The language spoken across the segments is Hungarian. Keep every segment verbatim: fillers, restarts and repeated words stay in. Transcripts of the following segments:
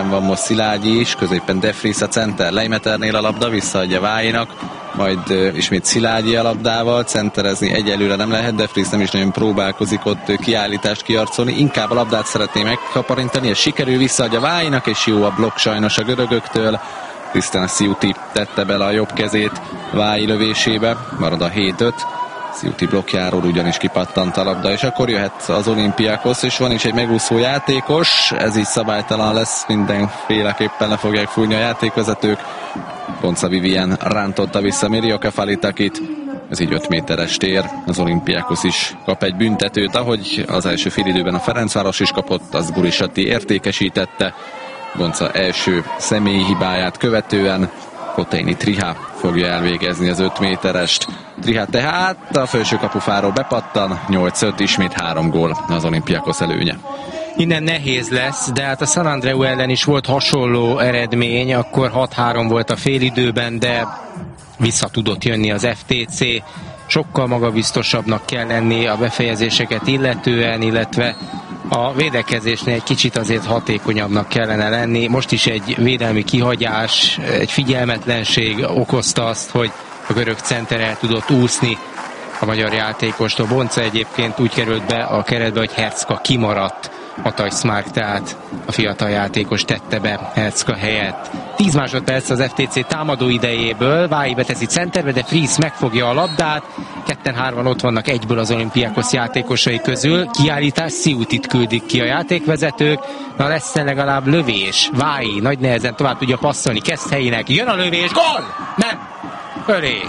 pályán van most Szilágyi is, középen De Vries a center, Leimeternél a labda, visszaadja Váinak, majd uh, ismét Szilágyi a labdával, centerezni egyelőre nem lehet, De Vries nem is nagyon próbálkozik ott kiállítást kiarcolni, inkább a labdát szeretné megkaparintani, és sikerül, visszaadja Váinak, és jó a blokk sajnos a görögöktől. Krisztián Sziuti tette bele a jobb kezét Vái lövésébe, marad a hét öt. Sziuti blokkjáról ugyanis kipattant a labda, és akkor jöhet az Olympiakos, és van is egy megúszó játékos, ez így szabálytalan lesz, mindenféleképpen le fogják fújni a játékvezetők. Ponca Vivien rántotta vissza Mirio Kefalitakit, ez így öt méteres tér, az Olympiakos is kap egy büntetőt, ahogy az első félidőben a Ferencváros is kapott, az Gurisatti értékesítette. Bonca első személyi hibáját követően Koteini Triha fogja elvégezni az öt méterest. Triha tehát a felső kapufáról bepattan, nyolc öt, ismét három gól az Olympiakos előnye. Innen nehéz lesz, de hát a San Andreu ellen is volt hasonló eredmény, akkor hat három volt a félidőben, de vissza tudott jönni az ef té cé. Sokkal magabiztosabbnak kell lenni a befejezéseket illetően, illetve a védekezésnél egy kicsit azért hatékonyabbnak kellene lenni. Most is egy védelmi kihagyás, egy figyelmetlenség okozta azt, hogy a görög center el tudott úszni a magyar játékostól. Bonca egyébként úgy került be a keretbe, hogy Hercka kimaradt. Matthijs Mark, tehát a fiatal játékos tette be Hercka helyett. tíz másodperc az ef té cé támadó idejéből, Vái beteszi centerbe, de Vries megfogja a labdát, ketten-hárman ott vannak egyből az Olympiakos játékosai közül, kiállítás, Sziutit küldik ki a játékvezetők, na lesz legalább lövés, Vái nagy nehezen tovább tudja passzolni Keszthelynek, jön a lövés, gól! Nem! Ölé!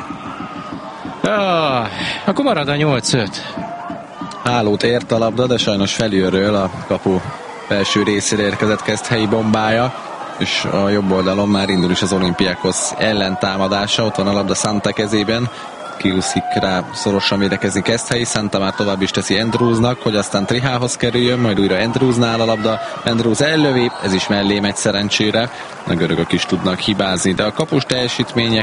Ah, akkor marad a nyolc öt. Hálót ért a labda, de sajnos felülről a kapu felső részére érkezett Keszthelyi bombája, és a jobb oldalon már indul is az Olympiakos ellentámadása, ott van a labda Santa kezében, kiúszik rá, szorosan védekezni Keszthelyi, Santa már tovább is teszi Andrewsnak, hogy aztán Trihához kerüljön, majd újra Andrewsnál a labda, Andrews ellövi, ez is mellé megy szerencsére, a görögök is tudnak hibázni, de a kapus teljesítmények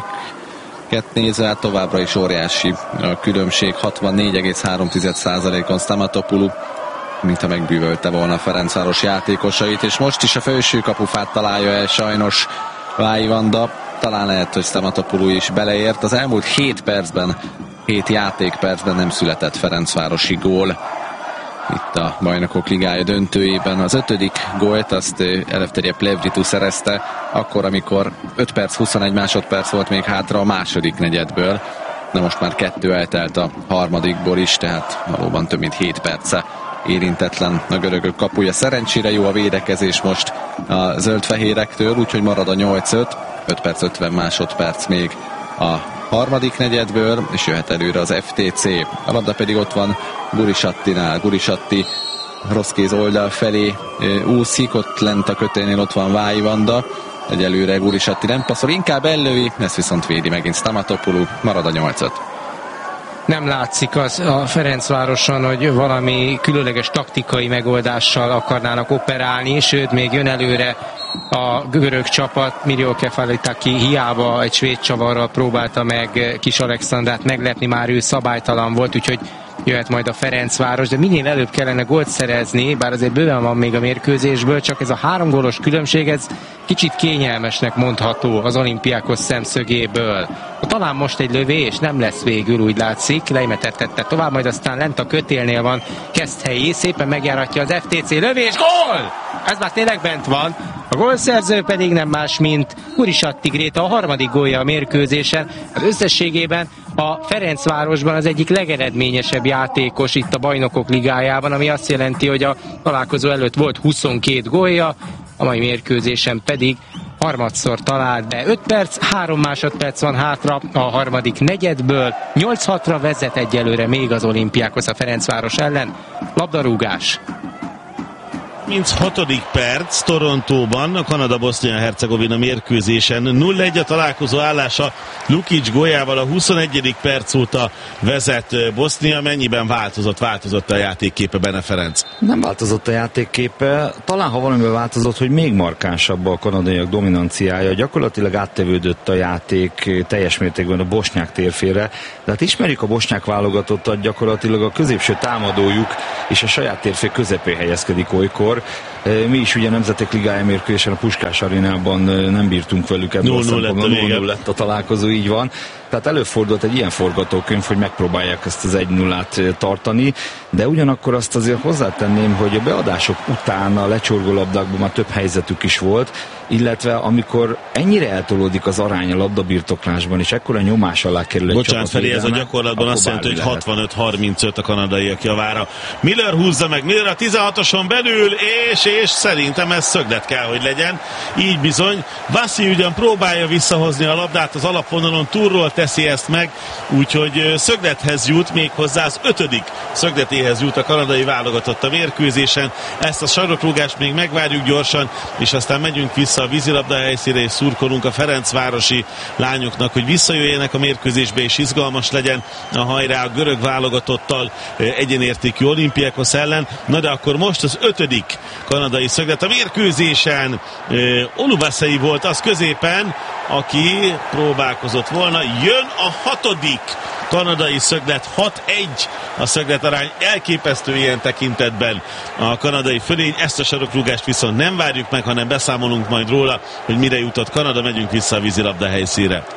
nézve hát továbbra is óriási a különbség, hatvannégy egész három százalékon Stamatopoulou, mintha megbűvölte volna a Ferencváros játékosait, és most is a felső kapufát találja el sajnos Vái Vanda, talán lehet, hogy Stamatopoulou is beleért. Az elmúlt hét percben, hét játékpercben nem született ferencvárosi gól itt a Bajnokok Ligája döntőjében. Az ötödik gólt azt Eleftherié Plevritou szerezte, akkor, amikor öt perc, huszonegy másodperc volt még hátra a második negyedből, de most már kettő eltelt a harmadikból is, tehát valóban több mint hét perce érintetlen a görögök kapuja. Szerencsére jó a védekezés most a zöldfehérektől, úgyhogy marad a nyolc öt, öt perc, ötven másodperc még a harmadik negyedből, és jöhet előre az ef té cé. A labda pedig ott van Gurisattinál. Gurisatti rossz kéz oldal felé úszik, ott lent a köténél ott van Vái Vanda. Egyelőre Gurisatti nem passzol, inkább ellövi, ezt viszont védi megint Stamatopoulou, marad a nyolc öt. Nem látszik az a Ferencvároson, hogy valami különleges taktikai megoldással akarnának operálni, sőt még jön előre a görög csapat. Mirio Kefalitaki hiába egy svéd csavarral próbálta meg Kis Alexandrát meglepni, már ő szabálytalan volt, úgyhogy jöhet majd a Ferencváros, de minél előbb kellene gólt szerezni, bár azért bőven van még a mérkőzésből, csak ez a három gólos különbség, ez kicsit kényelmesnek mondható az Olympiakos szemszögéből. Talán most egy lövés nem lesz végül, úgy látszik, Leimeter tette tovább, majd aztán lent a kötélnél van Keszthelyi, szépen megjáratja az ef té cé, lövés, gól! Ez már tényleg bent van. A gólszerző pedig nem más, mint Gurisatti Gréta, a harmadik gólja a mérkőzésen. Az összességében a Ferencvárosban az egyik legeredményesebb játékos itt a Bajnokok Ligájában, ami azt jelenti, hogy a találkozó előtt volt huszonkét gólja, a mai mérkőzésen pedig harmadszor talált, de öt perc, három másodperc van hátra a harmadik negyedből, nyolc hatra vezet egyelőre még az Olympiakos a Ferencváros ellen. Labdarúgás. harminchatodik perc Torontóban, a Kanada-Bosznia-Hercegovina mérkőzésen nulla egy a találkozó állása, Lukic góljával a huszonegyedik perc óta vezet Bosznia. Mennyiben változott, változott a játékképe, Bene Ferenc? Nem változott a játékképe, talán ha valamiben változott, hogy még markánsabb a kanadaiak dominanciája, gyakorlatilag áttevődött a játék teljes mértékben a bosnyák térfére, de hát ismerjük a bosnyák válogatottat, gyakorlatilag a középső támadójuk és a saját térfé közepén helyezkedik olykor, akkor mi is ugye Nemzetek Ligája mérkőzésen a Puskás Arénában nem bírtunk velük, ebből a szempontból nulla nulla lett a találkozó, így van. Tehát előfordult egy ilyen forgatókönyv, hogy megpróbálják ezt az egy nullát tartani, de ugyanakkor azt azért hozzátenném, hogy a beadások után a lecsorgó labdákban már több helyzetük is volt, illetve amikor ennyire eltolódik az arány a labdabirtoklásban, és ekkora nyomás alá kerül egy Bocsánat, Feri, ez a gyakorlatban azt jelenti, hogy hatvanöt harmincöt a kanadaiak javára. Miller húzza meg, Miller a tizenhatoson belül, és, és szerintem ez szöglet kell, hogy legyen. Így bizony, Vassi ugyan próbálja visszahozni a labdát az alapvonalon, túlról teszi ezt meg, úgyhogy szöglethez jut, méghozzá az ötödik szögletéhez jut a kanadai válogatott a mérkőzésen. Ezt a sarokrúgást még megvárjuk gyorsan, és aztán megyünk vissza a vízilabda helyszínre, és szurkolunk a ferencvárosi lányoknak, hogy visszajöjjenek a mérkőzésbe, és izgalmas legyen a hajrá a görög válogatottal egyenértékű Olympiakos ellen. Na de akkor most az ötödik kanadai szöglet a mérkőzésen. Olubaszei volt az középen, aki próbálkozott volna. Jön a hatodik kanadai szöglet, hat egy a szögletarány, elképesztő ilyen tekintetben a kanadai fölény. Ezt a sarokrúgást viszont nem várjuk meg, hanem beszámolunk majd róla, hogy mire jutott Kanada. Megyünk vissza a vízilabda helyszínre.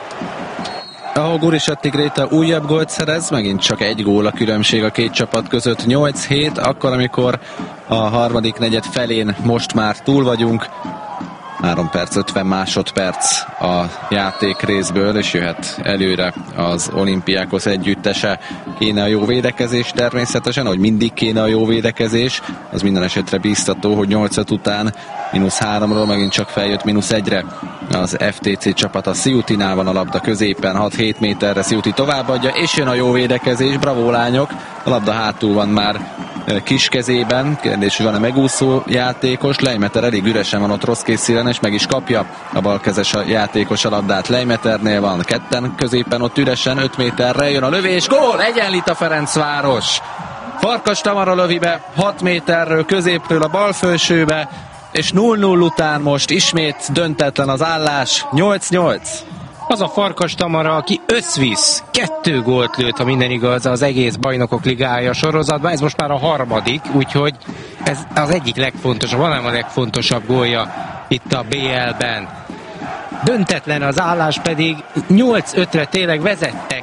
Ahol Gurisatti Gréta újabb gólt szerez, megint csak egy gól a különbség a két csapat között, nyolc hét, akkor amikor a harmadik negyed felén most már túl vagyunk. három perc, ötven másodperc a játék részből, és jöhet előre az Olympiakos együttese. Kéne a jó védekezés természetesen, hogy mindig kéne a jó védekezés. Az minden esetre bíztató, hogy nyolc után mínusz háromról megint csak feljött mínusz egyre az ef té cé csapat. A Sziutinál van a labda középen, hat-hét méterre Sziuti továbbadja, és jön a jó védekezés, bravo lányok. A labda hátul van már kis kezében, kérdés, hogy van-e megúszó játékos. Lejmeter elég üresen van ott rossz készílen, és meg is kapja a balkezes a játékos a labdát. Lejmeternél van ketten középen, ott üresen, öt méterre jön a lövés, gól, egyenlít a Ferencváros. Farkas Tamara lövi be hat méterről, középről a bal felsőbe, és nulla nulla után most ismét döntetlen az állás, nyolc nyolc. Az a Farkas Tamara, aki összvisz, kettő gólt lőtt, ha minden igaz, az egész Bajnokok Ligája sorozatban, ez most már a harmadik, úgyhogy ez az egyik legfontosabb, hanem a legfontosabb gólja itt a bé el-ben. Döntetlen az állás, pedig nyolc ötre tényleg vezettek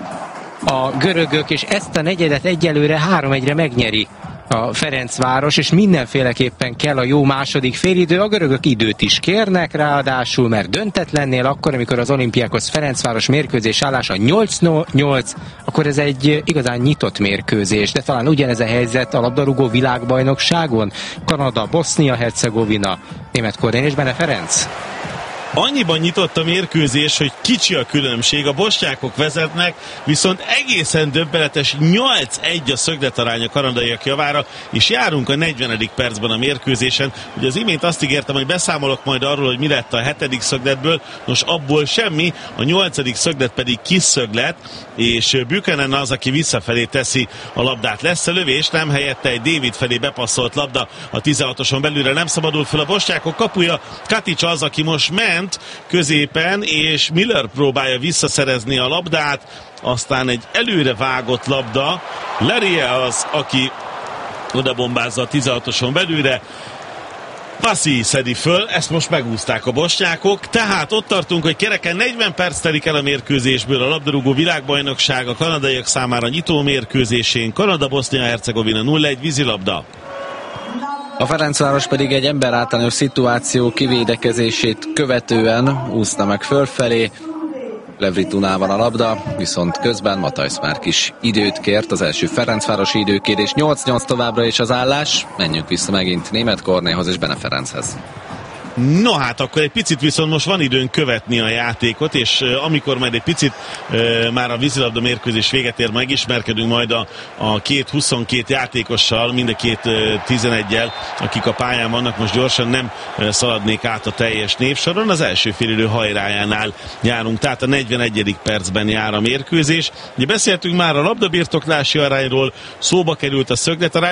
a görögök, és ezt a negyedet egyelőre három egyre megnyeri a Ferencváros, és mindenféleképpen kell a jó második félidő. A görögök időt is kérnek ráadásul, mert döntetlennél akkor, amikor az Olympiakos Ferencváros mérkőzés állása nyolc nyolc, akkor ez egy igazán nyitott mérkőzés, de talán ugyanez a helyzet a labdarúgó világbajnokságon. Kanada, Bosznia-Hercegovina, Németkornél és Bene Ferenc. Annyiban nyitott a mérkőzés, hogy kicsi a különbség, a bosnyákok vezetnek, viszont egészen döbbenetes nyolc egy a szögletarány a kanadaiak javára, és járunk a negyvenedik percben a mérkőzésen. Ugye az imént azt ígértem, hogy beszámolok majd arról, hogy mi lett a hetedik szögletből, nos abból semmi, a nyolcadik szöglet pedig kis szöglet, és Buchanan az, aki visszafelé teszi a labdát. Lesz a lövés, nem, helyette egy David felé bepasszolt labda a tizenhatoson belülre, nem szabadul fel a bosnyákok kapuja. Katic az, aki most ment középen, és Miller próbálja visszaszerezni a labdát, aztán egy előre vágott labda. Lerie az, aki oda bombázza a tizenhatoson belülre. Vassi szedi föl, ezt most megúzták a bosnyákok, tehát ott tartunk, hogy kereken negyven perc telik el a mérkőzésből. A labdarúgó világbajnokság a kanadaiak számára nyitó mérkőzésén. Kanada, Bosznia-Hercegovina nulla egy vízilabda. A Ferencváros pedig egy emberáltalános szituáció kivédekezését követően úszta meg fölfelé. Levritunál van a labda, viszont közben Matajsz már kis időt kért, az első Ferencvárosi időkérés. nyolc nyolc továbbra is az állás. Menjünk vissza megint Németh Kornéhoz és Bene Ferenchez. No hát akkor egy picit viszont most van időnk követni a játékot, és uh, amikor majd egy picit uh, már a vízilabda mérkőzés véget ér, megismerkedünk majd a, a két huszonkét játékossal, mind a két uh, tizeneggyel, akik a pályán vannak. Most gyorsan nem uh, szaladnék át a teljes névsoron. Az első félidő hajrájánál járunk, tehát a negyvenegyedik percben jár a mérkőzés. Ugye beszéltünk már a labdabirtoklási arányról, szóba került a szögletarány.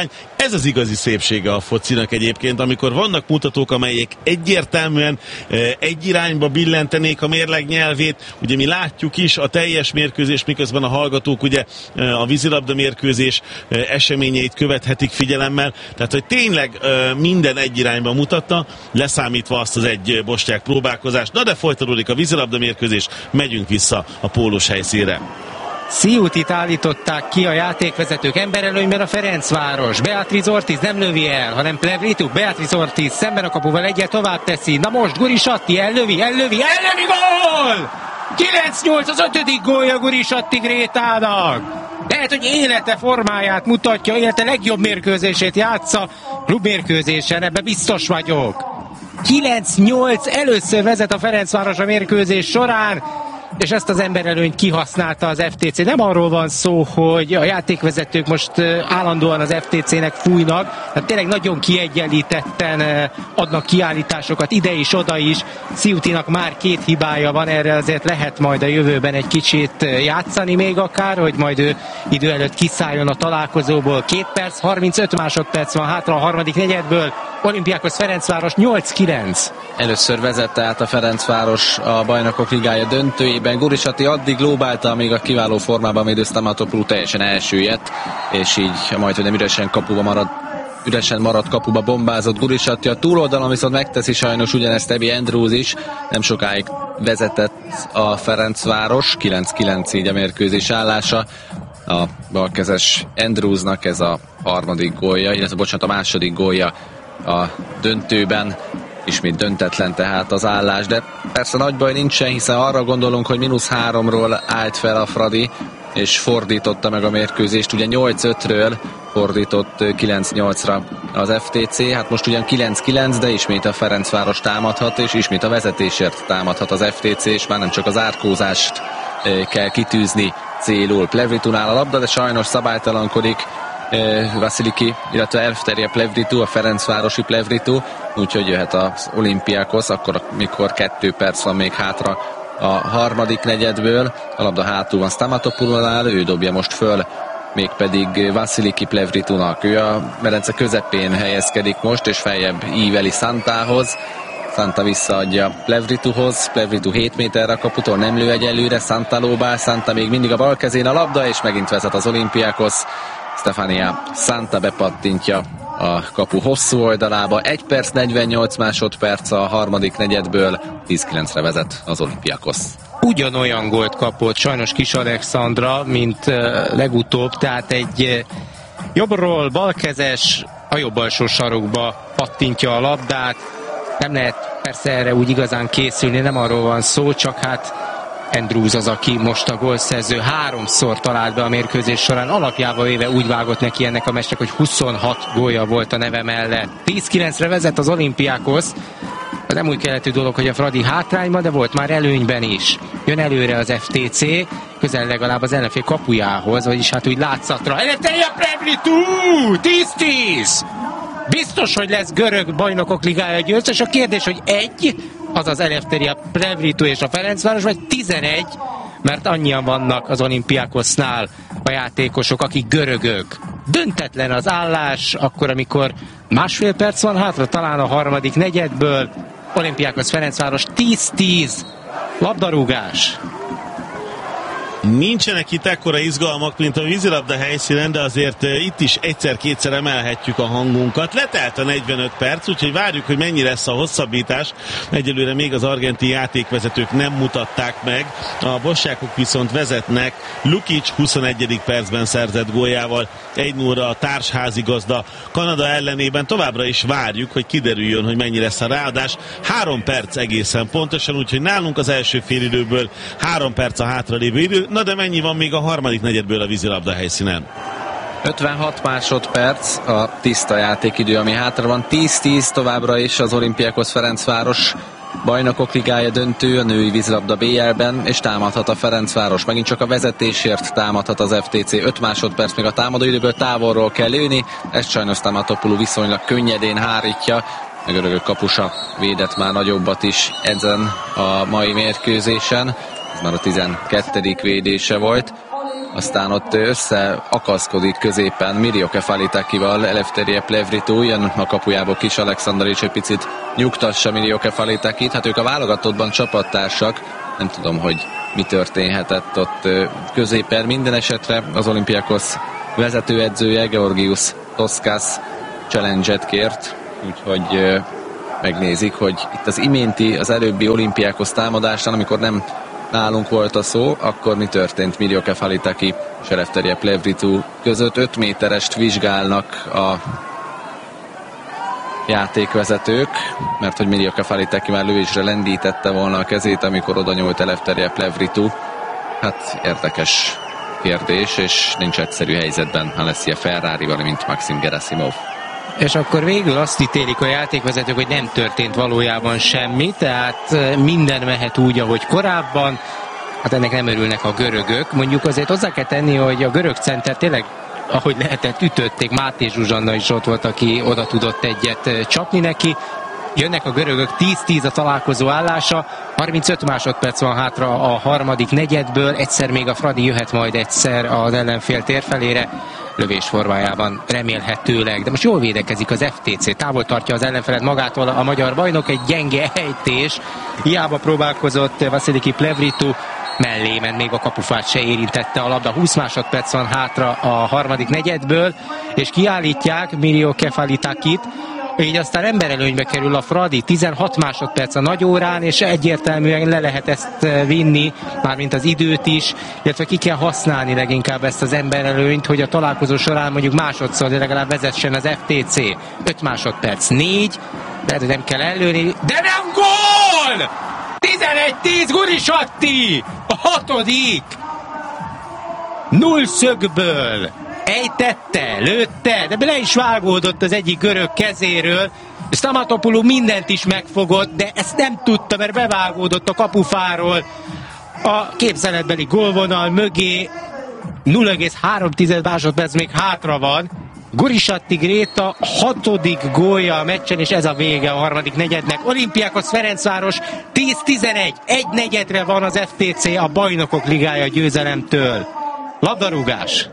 Ez az igazi szépsége a focinak egyébként, amikor vannak mutatók, amelyek egyértelműen egy irányba billentenék a mérleg nyelvét. Ugye mi látjuk is a teljes mérkőzés, miközben a hallgatók ugye a vízilabda mérkőzés eseményeit követhetik figyelemmel. Tehát, hogy tényleg minden egy irányba mutatta, leszámítva azt az egy bosnyák próbálkozást. Na de folytatódik a vízilabda mérkőzés, megyünk vissza a pólós helyszínre. Sziutit állították ki a játékvezetők emberelőnyben a Ferencváros. Beatriz Ortiz nem lövi el, hanem Plevritu. Beatriz Ortiz szemben a kapuval egyet tovább teszi. Na most Gurisatti ellövi, ellövi, ellövi, gól! kilenc nyolc az ötödik gólja Gurisatti Grétának. Lehet, hogy élete formáját mutatja, élete legjobb mérkőzését játsza klubmérkőzésen, ebben biztos vagyok. kilenc nyolc először vezet a Ferencváros a mérkőzés során, és ezt az emberelőnyt kihasználta az ef té cé. Nem arról van szó, hogy a játékvezetők most állandóan az ef té cének fújnak, tehát tényleg nagyon kiegyenlítetten adnak kiállításokat ide is, oda is. Sziutinak már két hibája van, erre azért lehet majd a jövőben egy kicsit játszani még akár, hogy majd ő idő előtt kiszálljon a találkozóból. Két perc, harmincöt másodperc van hátra a harmadik negyedből. Olympiakos Ferencváros nyolc kilenc. Először vezette át a Ferencváros a Bajnokok Ligája döntőjében. Gurisatti addig lóbálta, amíg a kiváló formában védő Stamatopoulou teljesen elsüllyedt, és így majd, hogy nem üresen kapuba marad, üresen maradt kapuba bombázott Gurisatti. A túloldalon viszont megteszi sajnos ugyanezt Ebi Andrews is. Nem sokáig vezetett a Ferencváros, kilenc kilenc így a mérkőzés állása. A balkezes Andrewsnak ez a harmadik gólja, illetve bocsánat, a második gólja a döntőben, ismét döntetlen tehát az állás, de persze nagy baj nincsen, hiszen arra gondolunk, hogy mínusz háromról állt fel a Fradi, és fordította meg a mérkőzést, ugye nyolc ötről fordított kilenc nyolcra az ef té cé, hát most ugyan kilenc kilenc, de ismét a Ferencváros támadhat, és ismét a vezetésért támadhat az ef té cé, és már nem csak az árkózást kell kitűzni célul. Plevritunál a labda, de sajnos szabálytalankodik Vasiliki, illetve Elfterje Plevritu, a Ferencvárosi Plevritu, úgyhogy jöhet az Olympiakos, akkor mikor kettő perc van még hátra a harmadik negyedből. A labda hátul van Stamatopoulou-nál, ő dobja most föl, mégpedig Vasiliki Plevritunak. Ő a medence közepén helyezkedik most, és feljebb íveli Santához. Santa visszaadja Plevrituhoz, Plevritu hét méterre a kaputól, nem lő egyelőre, Santa lóbál, Santa még mindig a bal kezén a labda, és megint vezet az Olympiakos. Stefania Santa bepattintja a kapu hosszú oldalába. egy perc negyvennyolc másodperc a harmadik negyedből, tíz kilencre vezet az Olympiakos. Ugyanolyan gólt kapott sajnos Kis Alexandra, mint legutóbb, tehát egy jobbról balkezes a jobb alsó sarokba pattintja a labdát. Nem lehet persze erre úgy igazán készülni, nem arról van szó, csak hát Andrews az, aki most a gólszerző, háromszor talált be a mérkőzés során, alapjában véve úgy vágott neki ennek a meccsnek, hogy huszonhat gólja volt a neve mellett. tíz kilencre vezet az Olympiakos. Az nem úgy keletű dolog, hogy a Fradi hátrányban, de volt már előnyben is. Jön előre az ef té cé, közel legalább az ellenfél kapujához, vagyis hát úgy látszatra. Eletelje Plevritu! tíz tíz! Biztos, hogy lesz görög bajnokok ligája győztes. A kérdés, hogy egy, azaz Eleftheria Plevritu és a Ferencváros, vagy tizenegy, mert annyian vannak az Olympiakosnál a játékosok, akik görögök. Döntetlen az állás, akkor, amikor másfél perc van hátra, talán a harmadik negyedből. Olympiakos Ferencváros tíz tíz, labdarúgás. Nincsenek itt ekkora izgalmak, mint a vízilabda helyszínen, de azért itt is egyszer-kétszer emelhetjük a hangunkat. Letelt a negyvenöt perc, úgyhogy várjuk, hogy mennyi lesz a hosszabbítás. Egyelőre még az argentin játékvezetők nem mutatták meg. A bosnyákok viszont vezetnek. Lukic huszonegyedik percben szerzett góljával egy nullra a társházigazda Kanada ellenében. Továbbra is várjuk, hogy kiderüljön, hogy mennyi lesz a ráadás. Három perc egészen pontosan, úgyhogy nálunk az első félidőből három perc a hátralévő idő. Na de mennyi van még a harmadik negyedből a vízilabda helyszínen? ötvenhat másodperc a tiszta játékidő, ami hátra van. tíz tíz továbbra is az Olympiakos Ferencváros bajnokok ligája döntő a női vízilabda bé el-ben, és támadhat a Ferencváros. Megint csak a vezetésért támadhat az ef té cé. öt másodperc még a támadóidőből távolról kell lőni. Ezt sajnos Stamatopoulou viszonylag könnyedén hárítja. A görögök kapusa védett már nagyobbat is ezen a mai mérkőzésen. Ez már a tizenkettedik védése volt. aztán ott összeakaszkodik középen Mirjo Kefalitakival, Eleftheria Plevritou, jön a kapujából Kis Alexander is egy picit nyugtassa Mirjo Kefalitakit. Hát ők a válogatottban csapattársak, nem tudom, hogy mi történhetett ott középen. Minden esetre az Olympiakos vezetőedzője, Georgios Toskas challenge-et kért, úgyhogy megnézik, hogy itt az iménti, az előbbi Olympiakos támadásnál, amikor nem nálunk volt a szó, akkor mi történt Mirjo Kefalitaki és Eleftheria Plevritou között. öt méterest vizsgálnak a játékvezetők, mert hogy Mirjo Kefalitaki már lövésre lendítette volna a kezét, amikor oda nyúlt Eleftheria Plevritou. Hát érdekes kérdés, és nincs egyszerű helyzetben Alessia Ferrari, valamint Maxim Gerasimov. És akkor végül azt ítélik a játékvezetők, hogy nem történt valójában semmi, tehát minden mehet úgy, ahogy korábban. Hát ennek nem örülnek a görögök. Mondjuk azért hozzá kell tenni, hogy a görög center tényleg, ahogy lehetett, ütötték. Máté Zsuzsanna is ott volt, aki oda tudott egyet csapni neki. Jönnek a görögök, tíz-tíz a találkozó állása, harmincöt másodperc van hátra a harmadik negyedből, egyszer még a Fradi jöhet majd egyszer az ellenfél térfelére, lövés formájában remélhetőleg, de most jól védekezik az ef té cé, távol tartja az ellenfelet magától a magyar bajnok, egy gyenge ejtés, hiába próbálkozott Vasiliki Plevritou, mellé ment, még a kapufát se érintette a labda, húsz másodperc van hátra a harmadik negyedből, és kiállítják Mirjo Kefalitakit, így aztán emberelőnybe kerül a Fradi, tizenhat másodperc a nagy órán, és egyértelműen le lehet ezt vinni, mármint az időt is, illetve ki kell használni leginkább ezt az emberelőnyt, hogy a találkozó során mondjuk másodszor, de legalább vezessen az ef té cé. öt másodperc, négy, de nem kell előni, de nem gól! tizenegy tíz Gurisatti! A hatodik! Null szögből! Ejtette, lőtte, de bele is vágódott az egyik görög kezéről. Stamatopoulou mindent is megfogott, de ezt nem tudta, mert bevágódott a kapufáról a képzeletbeli gólvonal mögé. nulla egész három másodperc még hátra van. Gurisatti Gréta hatodik gólja a meccsen, és ez a vége a harmadik negyednek. Olympiakos Ferencváros tíz tizenegy, egy negyedre van az ef té cé a Bajnokok Ligája győzelemtől. Labdarúgás.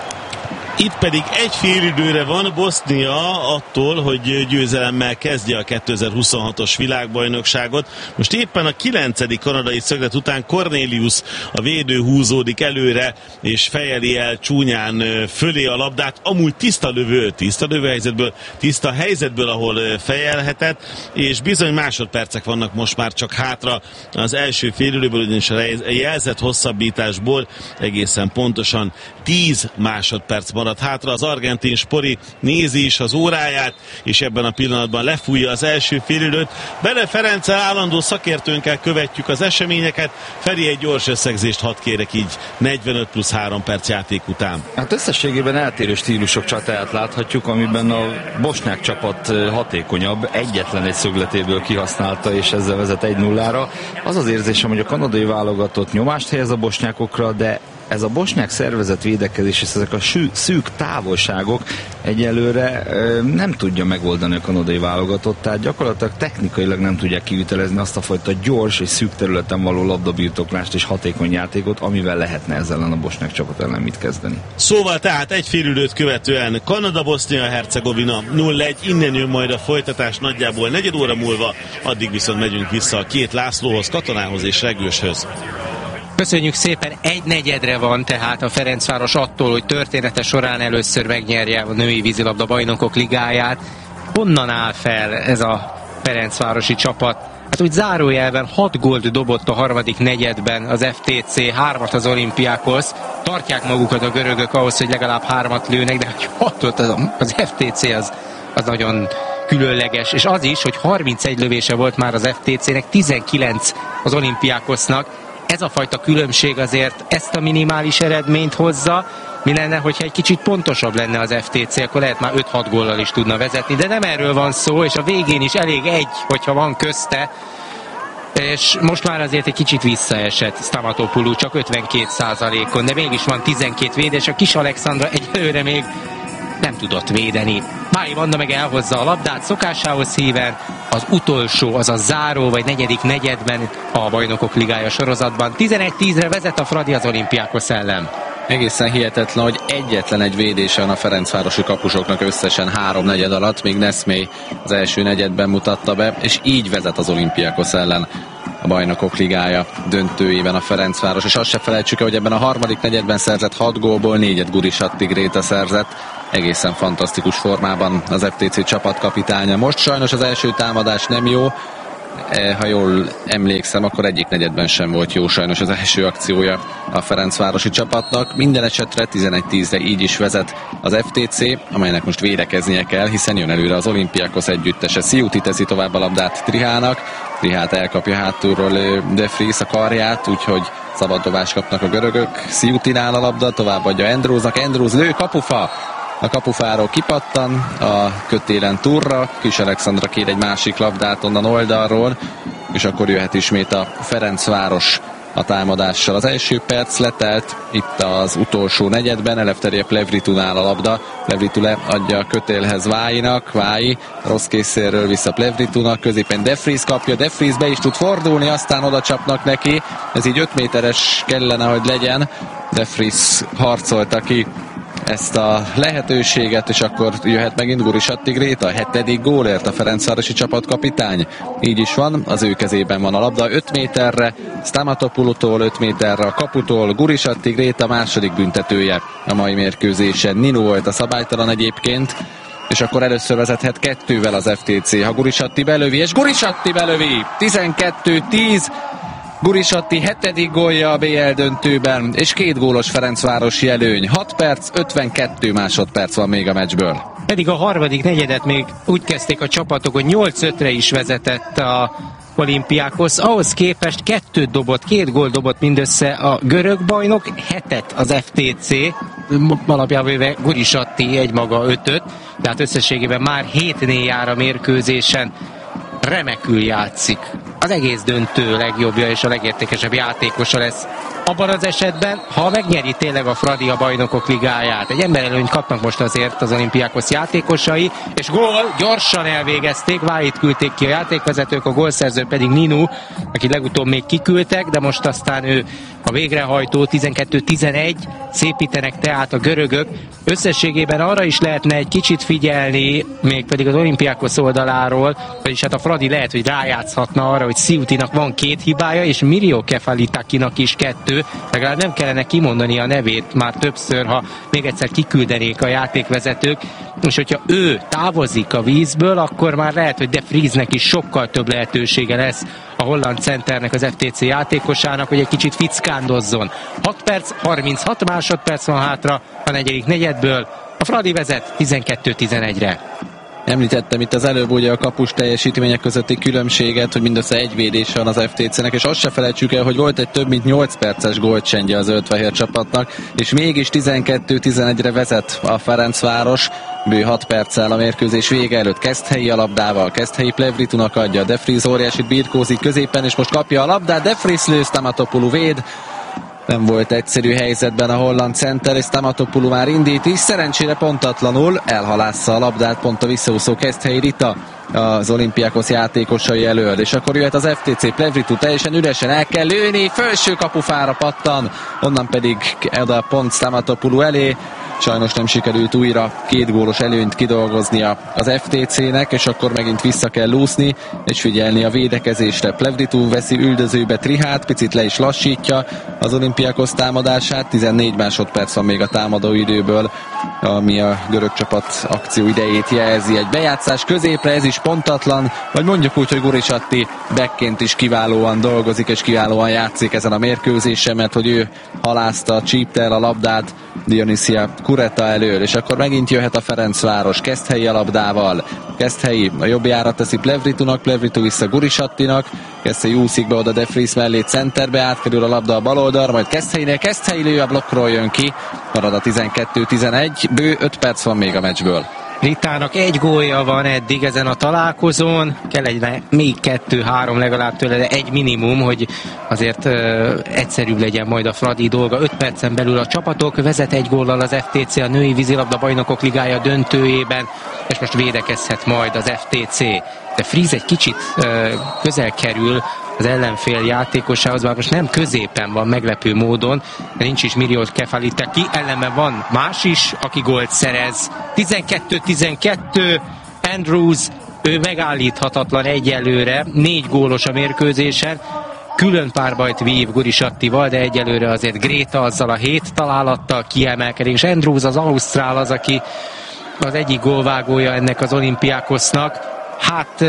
Itt pedig egy félidőre van Bosznia attól, hogy győzelemmel kezdje a kétezer-huszonhatos világbajnokságot. Most éppen a kilencedik kanadai szöglet után Cornelius, a védő húzódik előre, és fejeli el csúnyán fölé a labdát. Amúgy tiszta lövő, tiszta lövőhelyzetből, tiszta helyzetből, ahol fejelhetett, és bizony másodpercek vannak most már csak hátra az első félidőből, ugyanis a jelzett hosszabbításból egészen pontosan tíz másodperc maradt hátra. Az argentin Spori nézi is az óráját, és ebben a pillanatban lefújja az első félidőt. Bele Ferenccel, állandó szakértőnkkel követjük az eseményeket. Feri, egy gyors összegzést hadd kérek így negyvenöt plusz három perc játék után. Hát összességében eltérő stílusok csatáját láthatjuk, amiben a bosnyák csapat hatékonyabb, egyetlen egy szögletéből kihasználta, és ezzel vezet egy nullára. Az az érzésem, hogy a kanadai válogatott nyomást helyez a bosnyákokra, de ez a bosnyák szervezet védekezés és ezek a szűk távolságok egyelőre nem tudja megoldani a kanadai válogatott, tehát gyakorlatilag technikailag nem tudják kivitelezni azt a fajta gyors és szűk területen való labdabirtoklást és hatékony játékot, amivel lehetne ezzel a bosnyák csapat ellen mit kezdeni. Szóval tehát egy félidőt követően Kanada-Bosznia-Hercegovina nulla egy, innen jön majd a folytatás nagyjából negyed óra múlva, addig viszont megyünk vissza a két Lászlóhoz, Katonához és Regőshöz. Köszönjük szépen, egy negyedre van tehát a Ferencváros attól, hogy története során először megnyerje a női vízilabda bajnokok ligáját. Honnan áll fel ez a ferencvárosi csapat? Hát úgy zárójelben hat gólt dobott a harmadik negyedben az ef té cé, hármat az Olympiakos. Tartják magukat a görögök ahhoz, hogy legalább hármat lőnek, de hogy hatot az, az ef té cé az, az nagyon különleges. És az is, hogy harmincegy lövése volt már az ef té cének, tizenkilenc az Olympiakosnak. Ez a fajta különbség azért ezt a minimális eredményt hozza. Mi lenne, hogyha egy kicsit pontosabb lenne az ef té cé, akkor lehet már öt-hat góllal is tudna vezetni, de nem erről van szó, és a végén is elég egy, hogyha van közte, és most már azért egy kicsit visszaesett Stamatopoulou, csak ötvenkét százalékon, de mégis van tizenkét védés, a Kis Alexandra egyelőre még nem tudott védeni. Máj Vanda meg elhozza a labdát szokásához híven, az utolsó, az a záró vagy negyedik negyedben a Bajnokok Ligája sorozatban. tizenegy tízre vezet a Fradi az Olympiakos ellen. Egészen hihetetlen, hogy egyetlen egy védése van a ferencvárosi kapusoknak összesen három negyed alatt, még Neszmé az első negyedben mutatta be, és így vezet az Olympiakos ellen a Bajnokok Ligája döntőjében a Ferencváros, és azt se felejtsük el, hogy ebben a harmadik negyedben szerzett hat gólból négyet Gurisatti Gréta szerzett, egészen fantasztikus formában az ef té cé csapatkapitánya. Most sajnos az első támadás nem jó, ha jól emlékszem, akkor egyik negyedben sem volt jó sajnos az első akciója a ferencvárosi csapatnak. Minden esetre tizenegy tízre így is vezet az ef té cé, amelynek most védekeznie kell, hiszen jön előre az Olympiakos együttese. Sziuti teszi tovább a labdát Trihának, Trihát elkapja hátulról De Vries a karját, úgyhogy szabaddobást kapnak a görögök. Sziutinál a labda, továbbadja Andrewsnak, Andrews lő, kapufa! A kapufáról kipattan a kötélen túlra, Kis Alexandra kér egy másik labdát onnan oldalról, és akkor jöhet ismét a Ferencváros a támadással. Az első perc letelt itt az utolsó negyedben, Eleftheriou Plevritunál a labda, Plevritu leadja a kötélhez Váinak, Vái rossz készérről vissza Plevritúnak, középen De Vries kapja, De Vries be is tud fordulni, aztán oda csapnak neki, ez így öt méteres kellene, hogy legyen, De Vries harcolta ki ezt a lehetőséget, és akkor jöhet megint Gurisatti Gréta, a hetedik gólért a ferencvárosi csapatkapitány. Így is van, az ő kezében van a labda öt méterre, Stamatopoulos-tól öt méterre a kaputól, Gurisatti Gréta második büntetője a mai mérkőzésen. Nino volt a szabálytalan egyébként, és akkor először vezethet kettővel az ef té cé, ha Gurisatti belövi, és Gurisatti belövi, tizenkettő tíz, Gurisatti hetedik gólja a bé el döntőben, és két gólos ferencvárosi előny. hat perc, ötvenkettő másodperc van még a meccsből. Pedig a harmadik negyedet még úgy kezdték a csapatok, hogy nyolc ötre is vezetett a Olympiakos. Ahhoz képest kettőt dobott, két gól dobott mindössze a görög bajnok, hetet az ef té cé, alapjában véve Gurisatti egymaga ötöt, tehát összességében már hétnél jár a mérkőzésen. Remekül játszik. Az egész döntő legjobbja és a legértékesebb játékosa lesz abban az esetben, ha megnyeri tényleg a Fradi a Bajnokok Ligáját. Egy emberelőnyt kapnak most azért az Olympiakos játékosai, és gól, gyorsan elvégezték, Váit küldték ki a játékvezetők, a gólszerző pedig Ninu, aki legutóbb még kiküldtek, de most aztán ő a végrehajtó. Tizenkettő tizenegy, szépítenek tehát a görögök. Összességében arra is lehetne egy kicsit figyelni, mégpedig az Olympiakos oldaláról, vagyis hát a Fradi lehet, hogy rájátszhatna arra, hogy Sziutinak van két hibája, és Mirio Kefalitakinak is kettő, legalább nem kellene kimondani a nevét már többször, ha még egyszer kiküldenék a játékvezetők, és hogyha ő távozik a vízből, akkor már lehet, hogy De Vriesnek is sokkal több lehetősége lesz a holland centernek, az ef té cé játékosának, hogy egy kicsit fickándozzon. hat perc, harminchat másodperc van hátra a negyedik negyedből, a Fradi vezet tizenkettő tizenegyre. Említettem itt az előbb ugye a kapus teljesítmények közötti különbséget, hogy mindössze egy védés van az ef té cének, és azt se felejtsük el, hogy volt egy több mint nyolc perces gólcsendje az zöldfehér csapatnak, és mégis tizenkettő tizenegyre vezet a Ferencváros, bő hat perccel a mérkőzés vége előtt. Keszthelyi a labdával, Keszthelyi Plevritunak adja, De Vries óriásit birkózik középen, és most kapja a labdát, De Vries lő, Stamatopoulos véd. Nem volt egyszerű helyzetben a holland center, és Stamatopoulos már indít is, szerencsére pontatlanul elhalásza a labdát pont a visszaúszó Keszthelyi Rita az Olympiakos játékosai elől, és akkor jöhet az ef té cé, Plevritu teljesen üresen el kell lőni, felső kapufára pattan, onnan pedig oda pont Stamatopoulos elé. Sajnos nem sikerült újra két gólos előnyt kidolgoznia az ef té cének, és akkor megint vissza kell lúszni, és figyelni a védekezésre. Plevritu veszi üldözőbe Trihát, picit le is lassítja az Olympiakos támadását, tizennégy másodperc van még a támadó időből, ami a görög csapat akció idejét jelzi. Egy bejátszás középre, ez is pontatlan, vagy mondjuk úgy, hogy Gurisatti backként is kiválóan dolgozik, és kiválóan játszik ezen a mérkőzésen, mert hogy ő halázta, csípte el a labdát Dionisia Kureta elől, és akkor megint jöhet a Ferencváros Keszthelyi a labdával. Keszthelyi a jobbjára teszi Plevritunak, Plevritu vissza Gurisattinak, Keszthelyi úszik be oda De Vries mellé centerbe, átkerül a labda a bal oldalra, majd Keszthelyinél, Keszthelyi lő, a blokkról jön ki, marad a tizenkettő tizenegy, bő öt perc van még a meccsből. Ritának egy gólja van eddig ezen a találkozón, kell egy még kettő-három legalább tőle, de egy minimum, hogy azért ö, egyszerűbb legyen majd a Fradi dolga. öt percen belül a csapatok, vezet egy góllal az ef té cé a női vízilabda Bajnokok Ligája döntőjében, és most védekezhet majd az ef té cé. de Fries egy kicsit uh, közel kerül az ellenfél játékosához, már most nem középen van meglepő módon, de nincs is Miriel Kefaliteki, ellenben van más is, aki gólt szerez. tizenkettő tizenkettő, Andrews, ő megállíthatatlan egyelőre, négy gólos a mérkőzésen, külön párbajt vív Gurisattival, de egyelőre azért Gréta azzal a hét találattal kiemelkedik, és Andrews az ausztrál az, aki az egyik gólvágója ennek az Olympiakosnak. Hát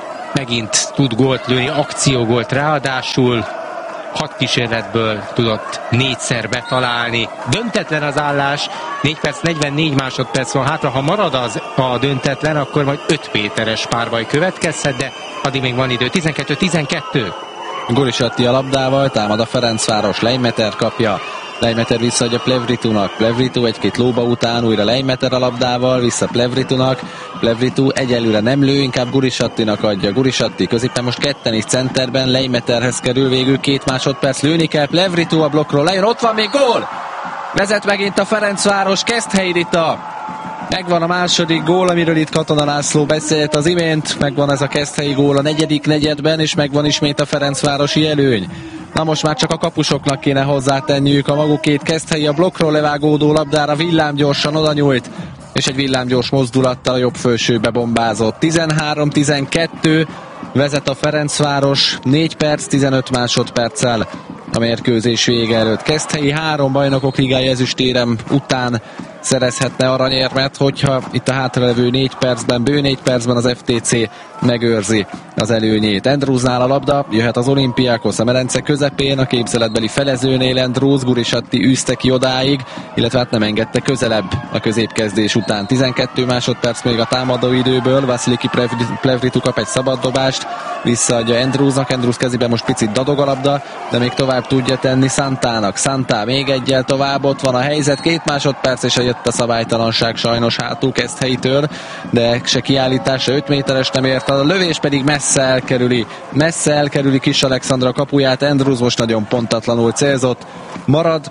megint tud gólt lőni, akciógólt ráadásul, hat kísérletből tudott négyszer betalálni. Döntetlen az állás, négy perc negyvennégy másodperc van hátra, ha marad az a döntetlen, akkor majd öt méteres párbaj következhet, de addig még van idő. tizenkettő tizenkettő. Gurisatti a labdával, támad a Ferencváros, Leimeter kapja, Leimeter visszaadja Plevritunak, Plevritu egy-két lóba után, újra Leimeter a labdával, vissza Plevritunak, Plevritu egyelőre nem lő, inkább Gurisattinak adja, Gurisatti középen most ketten is centerben, Leimeterhez kerül végül két másodperc, lőni kell, Plevritu a blokkról lejön, ott van még gól! Vezet megint a Ferencváros, Keszthelyi Rita. Megvan a második gól, amiről itt Katona László beszélt az imént, megvan ez a Keszthelyi gól a negyedik negyedben, és megvan ismét a ferencvárosi előny. Na most már csak a kapusoknak kéne hozzátenniük a magukét. Keszthelyi a blokkról levágódó labdára villámgyorsan oda nyújt, és egy villámgyors mozdulattal a jobb felsőbe bombázott. tizenhárom tizenkettő, vezet a Ferencváros, négy perc tizenöt másodperccel a mérkőzés vége előtt. Keszthelyi három bajnokok ligája ezüstérem után szerezhetne aranyérmet, hogyha itt a hátralevő négy percben, bő négy percben az ef té cé megőrzi az előnyét. Andrewsnál a labda, jöhet az Olympiakos a medence közepén, a képzeletbeli felezőnél Andrews, Gurisatti űzte ki odáig, illetve hát nem engedte közelebb a középkezdés után. tizenkettő másodperc még a támadó időből, Vasiliki Plevritu kap egy szabaddobást, visszaadja Andrewsnak, Andrews kezében most picit dadog a labda, de még tovább tudja tenni Santának. Santá még egyel tovább, ott van a helyzet, két másodperc, és jött a szabálytalanság sajnos hátul Keszthelyitől, de se kiállítása öt méteres nem ért, a lövés pedig messze elkerüli, messze elkerüli Kis Alexandra kapuját, Andrews most nagyon pontatlanul célzott, marad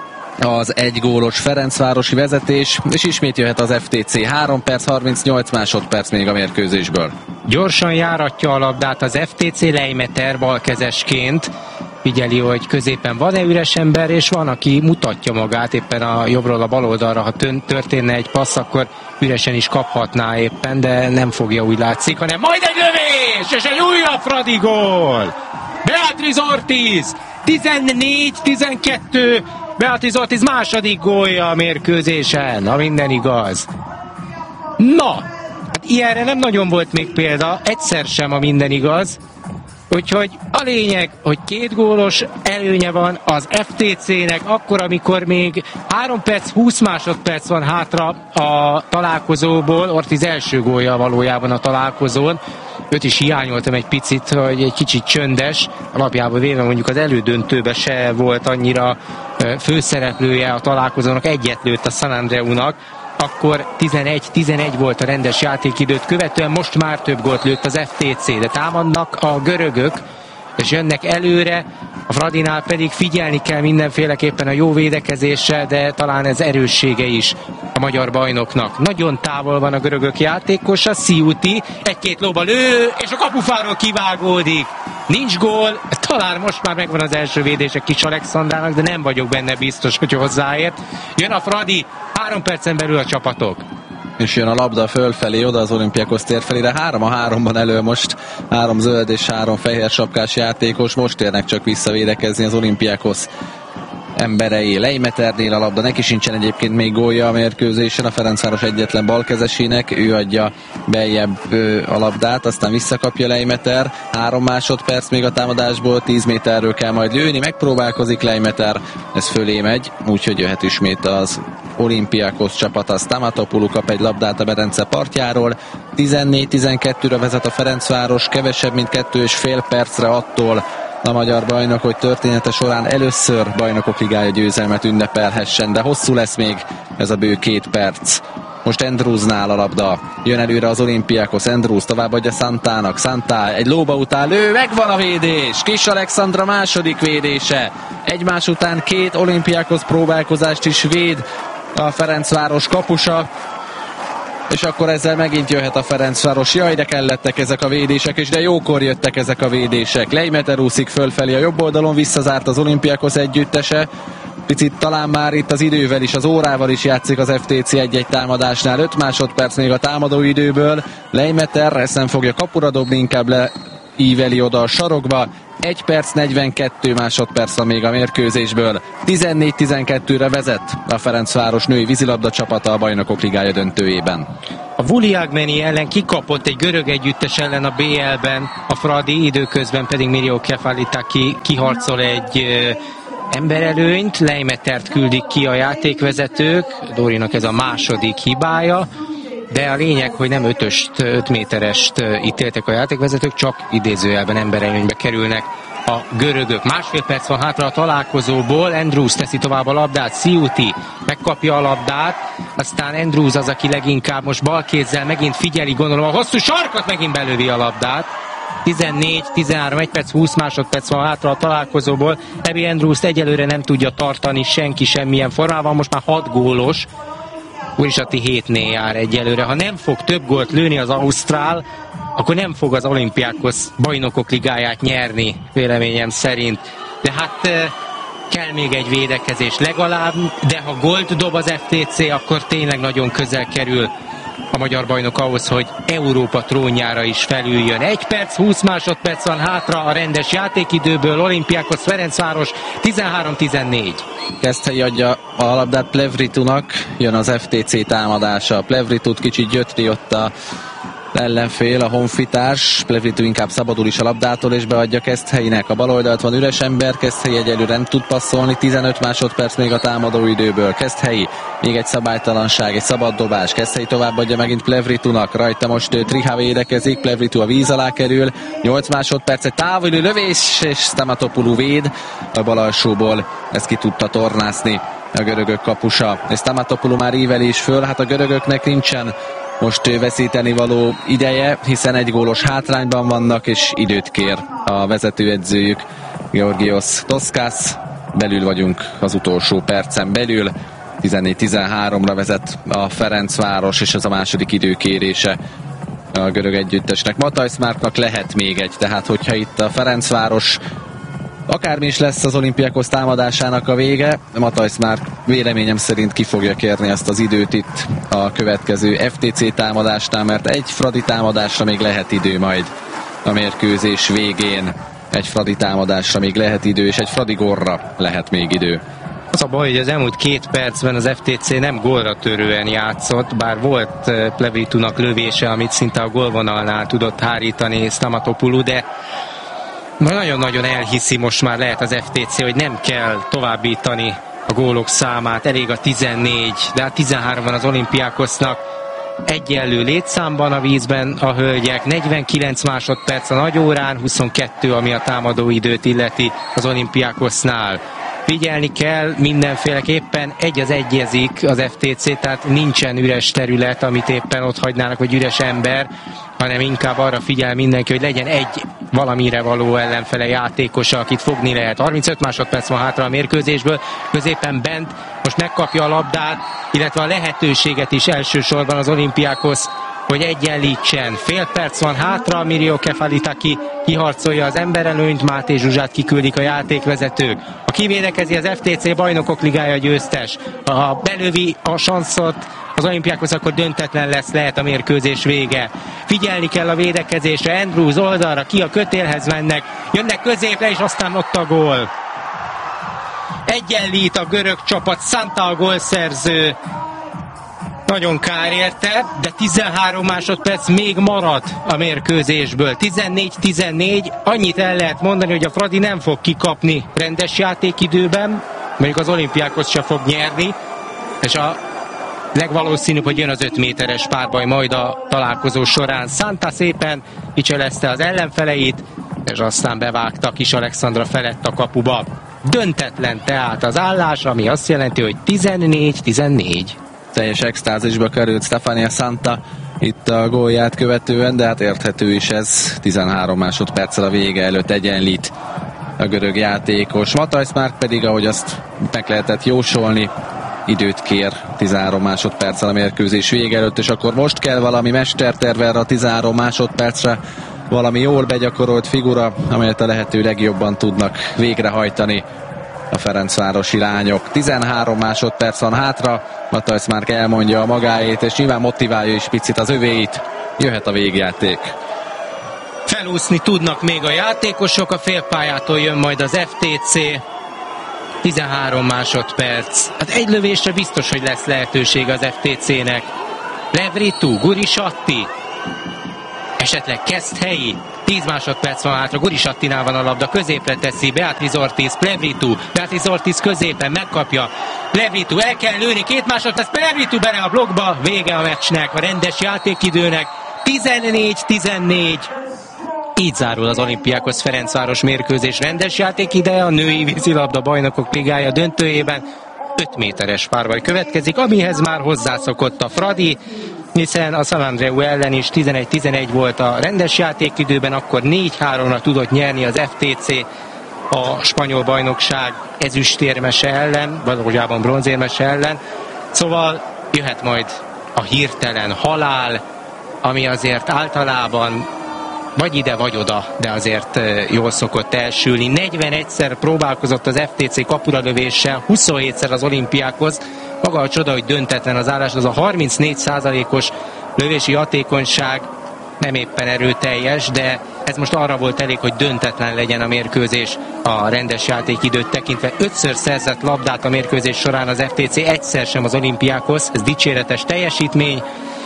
az egy gólos ferencvárosi vezetés, és ismét jöhet az ef té cé. három perc harmincnyolc másodperc még a mérkőzésből. Gyorsan járatja a labdát az ef té cé, Leimeter balkezesként figyeli, hogy középen van-e üres ember, és van, aki mutatja magát éppen a jobbról a bal oldalra, ha történne egy passz, akkor üresen is kaphatná éppen, de nem fogja, úgy látszik, hanem majd egy lövés, és egy újabb Fradi gól! Beatriz Ortiz, tizennégy tizenkettő, Beatriz Ortiz második gólja a mérkőzésen, ha minden igaz. Na, hát ilyenre nem nagyon volt még példa, egyszer sem, a minden igaz. Úgyhogy a lényeg, hogy két gólos előnye van az ef té cének, akkor, amikor még három perc húsz másodperc van hátra a találkozóból, Ortiz első gólja valójában a találkozón. Őt is hiányoltam egy picit, hogy egy kicsit csöndes, alapjában véve mondjuk az elődöntőben se volt annyira főszereplője a találkozónak, egyet lőtt a San Andreunak, akkor tizenegy tizenegy volt a rendes játékidőt követően, most már több gólt lőtt az ef té cé, de támadnak a görögök, és jönnek előre, a Fradinál pedig figyelni kell mindenféleképpen a jó védekezéssel, de talán ez erőssége is a magyar bajnoknak. Nagyon távol van a görögök játékosa, Sziuti, egy-két lóba lő, és a kapufáról kivágódik. Nincs gól, talán most már megvan az első védése Kis Alexandrának, de nem vagyok benne biztos, hogy hozzáért. Jön a Fradi, három percen belül a csapatok. És jön a labda fölfelé, oda az Olympiakos tér felére, három a háromban elő most, három zöld és három fehér sapkás játékos, most érnek csak visszavédekezni az Olympiakos emberei. Leimeternél a labda, neki sincsen egyébként még gólja a mérkőzésen, a Ferencváros egyetlen balkezesének, ő adja beljebb a labdát, aztán visszakapja Leimeter, három másodperc még a támadásból, tíz méterről kell majd lőni, megpróbálkozik Leimeter, ez fölé megy, úgyhogy jöhet ismét az Olympiakos csapat, az Tamatopoulou kap egy labdát a medence partjáról, tizennégy tizenkettőre vezet a Ferencváros, kevesebb mint kettő és fél percre attól a magyar bajnok, hogy története során először bajnokok ligája győzelmet ünnepelhessen, de hosszú lesz még ez a bő két perc. Most Andrewsnál a labda, jön előre az Olympiakos, Andrews továbbadja Santának, Santá egy lóba után lő, megvan a védés, Kis Alexandra második védése, egymás után két Olympiakos próbálkozást is véd a Ferencváros kapusa, és akkor ezzel megint jöhet a Ferencváros. Jaj, de kellettek ezek a védések, és de jókor jöttek ezek a védések. Leimeter úszik fölfelé a jobb oldalon, visszazárt az Olympiakos együttese. Picit talán már itt az idővel is, az órával is játszik az ef té cé egy-egy támadásnál. öt másodperc még a támadó időből. Leimeter ezt nem fogja kapura dobni, inkább leíveli oda a sarokba. egy perc, negyvenkettő másodperc van még a mérkőzésből. tizennégy tizenkettőre vezet a Ferencváros női vízilabda csapata a Bajnokok Ligája döntőjében. A Vuliagmeni ellen kikapott egy görög együttes ellen a bé el-ben, a Fradi, időközben pedig Mirjo Kefalitaki kiharcol egy emberelőnyt, Leimetert küldik ki a játékvezetők, Dórinak ez a második hibája, de a lényeg, hogy nem ötöst, öt méterest ítéltek a játékvezetők, csak idézőjelben emberelőnybe kerülnek a görögök. Másfél perc van hátra a találkozóból, Andrews teszi tovább a labdát, Sziuti megkapja a labdát, aztán Andrews az, aki leginkább most balkézzel megint figyeli, gondolom a hosszú sarkat, megint belövi a labdát. tizennégy tizenhárom, egy perc, húsz másodperc van hátra a találkozóból. Abby Andrews-t egyelőre nem tudja tartani senki semmilyen formában, most már hat gólos. Urisati hétnél jár egyelőre. Ha nem fog több gólt lőni az ausztrál, akkor nem fog az Olympiakos Bajnokok Ligáját nyerni, véleményem szerint. De hát kell még egy védekezés legalább, de ha gólt dob az ef té cé, akkor tényleg nagyon közel kerül a magyar bajnok ahhoz, hogy Európa trónjára is felüljön. egy perc, húsz másodperc van hátra a rendes játékidőből, Olympiakos Ferencváros tizenhárom tizennégy. Keszthelyi adja a labdát Plevritunak, jön az ef té cé támadása. Plevritut kicsit gyötri ott a ellenfél, a honfitárs. Plevritu inkább szabadul is a labdától, és beadja Keszthelyinek. A bal oldalt van üres ember, Keszthelyi egyelőre nem tud passzolni, tizenöt másodperc még a támadó időből. Keszthelyi, még egy szabálytalanság, egy szabad dobás. Keszthelyi továbbadja megint Plevritunak, rajta most Triha védekezik, Plevritu a víz alá kerül, nyolc másodperc, egy távoli lövés, és Stamatopoulou véd a bal alsóból, ezt ki tudta tornászni a görögök kapusa. És Stamatopoulou már íveli is föl, hát a görögöknek nincsen most veszíteni való ideje, hiszen egy gólos hátrányban vannak, és időt kér a vezetőedzőjük, Georgios Toskas. Belül vagyunk az utolsó percen belül. tizennégy tizenháromra vezet a Ferencváros, és ez a második időkérése a görög együttesnek. Matthijs-Marknak lehet még egy, tehát hogyha itt a Ferencváros akármi is lesz az Olympiakos támadásának a vége, Matthijs-Mark véleményem szerint ki fogja kérni ezt az időt itt a következő ef té cé támadásnál, mert egy Fradi támadásra még lehet idő majd a mérkőzés végén. Egy Fradi támadásra még lehet idő, és egy Fradi gólra lehet még idő. Az a baj, hogy az elmúlt két percben az ef té cé nem gólra törően játszott, bár volt Plevritunak lövése, amit szinte a gólvonalnál tudott hárítani Stamatopoulou, de nagyon-nagyon elhiszi most már lehet az ef té cé, hogy nem kell továbbítani a gólok számát, elég a tizennégy, de hát tizenhárom van az Olympiakosnak. Egyenlő létszámban a vízben a hölgyek, negyvenkilenc másodperc a nagy órán, huszonkettő, ami a támadó időt illeti az Olympiakosnál. Figyelni kell mindenféleképpen, egy az egyezik az ef té cé, tehát nincsen üres terület, amit éppen ott hagynának, vagy üres ember, hanem inkább arra figyel mindenki, hogy legyen egy valamire való ellenfele játékosa, akit fogni lehet. harmincöt másodperc van hátra a mérkőzésből, középen bent, most megkapja a labdát, illetve a lehetőséget is elsősorban az Olympiakos, hogy egyenlítsen. Fél perc van hátra, Mirjo Kefalitaki kiharcolja az emberelőnyt, Máté Zsuzsát kiküldik a játékvezetők. A kivédekezi az ef té cé Bajnokok Ligája győztes. Ha belövi a sanszot az Olympiakos, akkor döntetlen lesz, lehet a mérkőzés vége. Figyelni kell a védekezésre, Andrews oldalra, ki a kötélhez mennek, jönnek középre, és aztán ott a gól. Egyenlít a görög csapat, Santa a gólszerző. Nagyon kár érte, de tizenhárom másodperc még marad a mérkőzésből. tizennégy tizennégy, annyit el lehet mondani, hogy a Fradi nem fog kikapni rendes játékidőben, mondjuk az Olympiakos se fog nyerni, és a legvalószínűbb, hogy jön az öt méteres párbaj majd a találkozó során. Santa szépen kicselezte az ellenfeleit, és aztán bevágta Kis Alexandra felett a kapuba. Döntetlen tehát az állás, ami azt jelenti, hogy tizennégy tizennégy. Teljes extázisba került Stefania Santa itt a gólját követően, de hát érthető is ez. tizenhárom másodperccel a vége előtt egyenlít a görög játékos. Matthijs-Mark pedig, ahogy azt meg lehetett jósolni, időt kér tizenhárom másodperccel a mérkőzés vége előtt, és akkor most kell valami mesterterv erre a tizenhárom másodpercre, valami jól begyakorolt figura, amelyet a lehető legjobban tudnak végrehajtani a ferencvárosi lányok. tizenhárom másodperc van hátra, Matthijs Márk elmondja a magáét, és nyilván motiválja is picit az övéit. Jöhet a végjáték. Felúszni tudnak még a játékosok, a félpályától jön majd az ef té cé. tizenhárom másodperc. Hát egy lövésre biztos, hogy lesz lehetőség az ef té cének. Plevritu, Gurisatti, esetleg Keszthelyi. tíz másodperc van hátra, Gurisattinál van a labda, középre teszi, Beatriz Ortiz, Plevritu, Beatriz Ortiz középen megkapja, Plevritu el kell lőni, két másodperc, Plevritu bele a blokkba, vége a meccsnek, a rendes játékidőnek, tizennégy tizennégy. Így zárul az Olimpiákos Ferencváros mérkőzés rendes játékideje, a női vízilabda bajnokok ligája döntőjében öt méteres párbaj következik, amihez már hozzászokott a Fradi, hiszen a San Andreu ellen is tizenegy tizenegy volt a rendes játékidőben, akkor négy háromra tudott nyerni az ef té cé a spanyol bajnokság ezüstérmese ellen, valójában bronzérmese ellen. Szóval jöhet majd a hirtelen halál, ami azért általában vagy ide, vagy oda, de azért jól szokott elsülni. negyvenegyszer próbálkozott az ef té cé kapuralövéssel, huszonhétszer az Olimpiákhoz. Maga a csoda, hogy döntetlen az állás, az a harmincnégy százalékos lövési hatékonyság nem éppen erőteljes, de ez most arra volt elég, hogy döntetlen legyen a mérkőzés a rendes játékidőt tekintve. Ötször szerzett labdát a mérkőzés során az ef té cé, egyszer sem az Olimpiákhoz, ez dicséretes teljesítmény,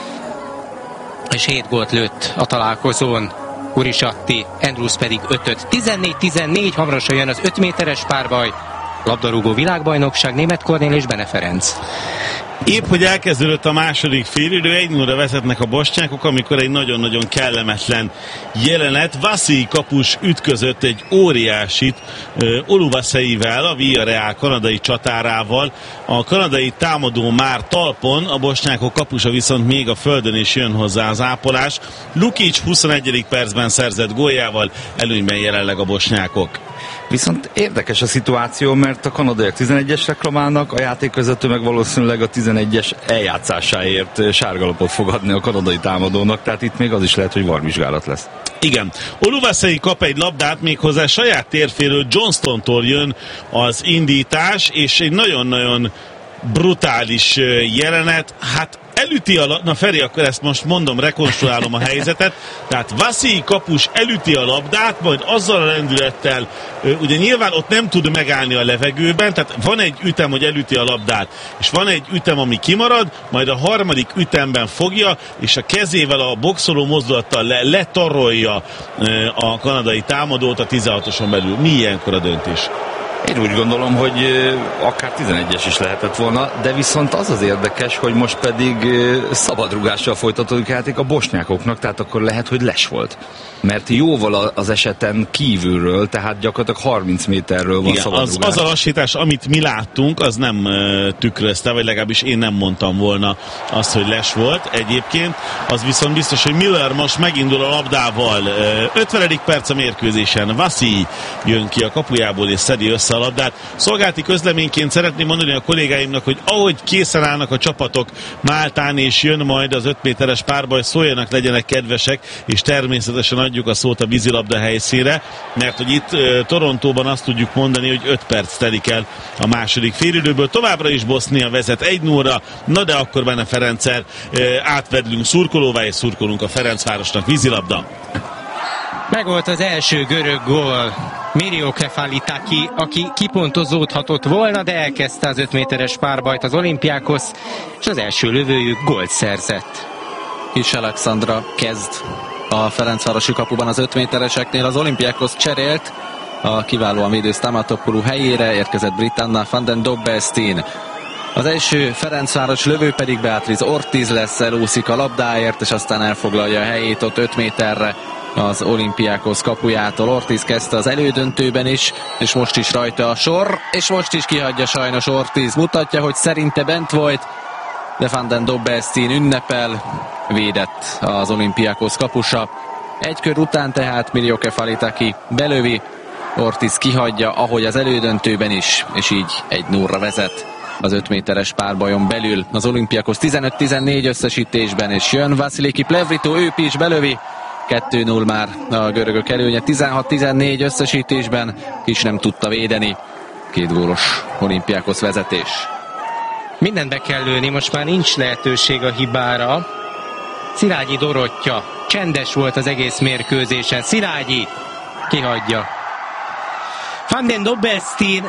és hét gólt lőtt a találkozón. Gurisatti, Andrews pedig ötöt. tizennégy tizennégy, hamarosan jön az öt méteres párbaj, labdarúgó világbajnokság, Németh Kornél és Bene Ferenc. Épp, hogy elkezdődött a második félidő, egy nullra vezetnek a bosnyákok, amikor egy nagyon-nagyon kellemetlen jelenet. Vaszi kapus ütközött egy óriásit uh, Oluvaszeivel, a Villarreal kanadai csatárával. A kanadai támadó már talpon, a bosnyákok kapusa viszont még a földön is jön hozzá az ápolás. Lukic huszonegyedik percben szerzett góljával, előnyben jelenleg a bosnyákok. Viszont érdekes a szituáció, mert a kanadaiak tizenegyes reklamálnak, a játékvezető meg valószínűleg a tizenegyes eljátszásáért sárgalapot fog adni a kanadai támadónak, tehát itt még az is lehet, hogy varvizsgálat lesz. Igen. Oluvaszei kap egy labdát, méghozzá saját térféről Johnstontól jön az indítás, és egy nagyon-nagyon brutális jelenet, hát elüti a, na Feri, akkor ezt most mondom, rekonstruálom a helyzetet, tehát Vaszi kapus elüti a labdát, majd azzal a lendülettel, ugye nyilván ott nem tud megállni a levegőben, tehát van egy ütem, hogy elüti a labdát, és van egy ütem, ami kimarad, majd a harmadik ütemben fogja, és a kezével a boxoló mozdulattal le, letarolja a kanadai támadót a tizenhatoson belül. Mi ilyenkor a döntés? Én úgy gondolom, hogy akár tizenegyes is lehetett volna, de viszont az az érdekes, hogy most pedig szabadrugással folytatódik játék a bosnyákoknak, tehát akkor lehet, hogy les volt. Mert jóval az eseten kívülről, tehát gyakorlatilag harminc méterről van szabadrugás. Az, az a lassítás, amit mi láttunk, az nem tükrözte, vagy legalábbis én nem mondtam volna azt, hogy les volt egyébként. Az viszont biztos, hogy Miller most megindul a labdával. ötvenedik perc a mérkőzésen. Vaszi jön ki a kapujából és szedi össze a labdát. Szolgálati közleményként szeretném mondani a kollégáimnak, hogy ahogy készen állnak a csapatok Máltán, és jön majd az öt méteres párbaj, szóljanak, legyenek kedvesek, és természetesen adjuk a szót a vízilabda helyszínre, mert hogy itt uh, Torontóban azt tudjuk mondani, hogy öt perc telik el a második félidőből. Továbbra is Bosznia vezet egy nullra, na de akkor Bene Ferenccel uh, átvedlünk szurkolóvá, és szurkolunk a Ferencvárosnak. Vízilabda. Megvolt az első görög gól. Mirio Kefalitaki, aki kipontozódhatott volna, de elkezdte az öt méteres párbajt az Olimpiákhoz, és az első lövőjük gólt szerzett. Kis Alexandra kezd a Ferencvárosi kapuban az öt métereseknél, az Olimpiákhoz cserélt, a kiválóan védő Stamatopoulos helyére érkezett Britanna van den Dobbelstein. Az első Ferencváros lövő pedig Beatriz Ortiz lesz, elúszik a labdáért, és aztán elfoglalja a helyét ott öt méterre az Olimpiákos kapujától. Ortiz kezdte az elődöntőben is, és most is rajta a sor, és most is kihagyja sajnos Ortiz. Mutatja, hogy szerinte bent volt, de van den Dobbelstein ünnepel, védett az Olimpiákos kapusa. Egy kör után tehát Mirio Kefalitaki belövi, Ortiz kihagyja, ahogy az elődöntőben is, és így egy nullra vezet az öt méteres párbajon belül. Az Olympiakos tizenöt tizennégy összesítésben, és jön Vasiliki Plevritó, ő is belövi. kettő null már a görögök előnye, tizenhat tizennégy összesítésben, is nem tudta védeni. Két gólos Olympiakos vezetés. Mindent be kell lőni, most már nincs lehetőség a hibára. Szilágyi Dorottya csendes volt az egész mérkőzésen. Szilágyi kihagyja. Van den Dobelsztin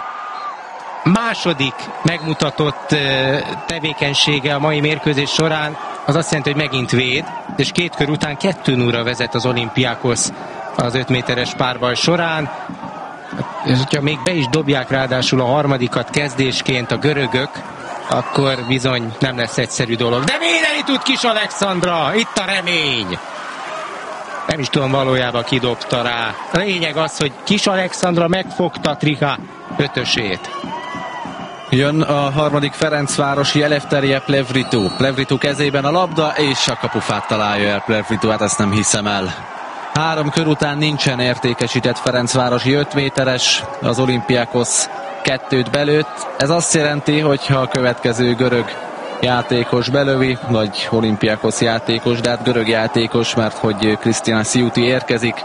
második megmutatott tevékenysége a mai mérkőzés során, az azt jelenti, hogy megint véd, és két kör után kettő nullra vezet az Olympiakos az öt méteres párbaj során. És hogyha még be is dobják ráadásul a harmadikat kezdésként a görögök, akkor bizony nem lesz egyszerű dolog. De védeni tud Kis Alexandra, itt a remény! Nem is tudom valójában ki dobta rá. A lényeg az, hogy Kis Alexandra megfogta Triha ötösét. Jön a harmadik Ferencvárosi Eleftheria Plevritó. Plevritó kezében a labda, és a kapufát találja el Plevritó, hát ezt nem hiszem el. Három kör után nincsen értékesített Ferencvárosi öt méteres, az Olympiakos kettőt belőtt. Ez azt jelenti, hogy ha a következő görög játékos belövi, vagy Olympiakos játékos, de hát görög játékos, mert hogy Krisztián Sziuti érkezik,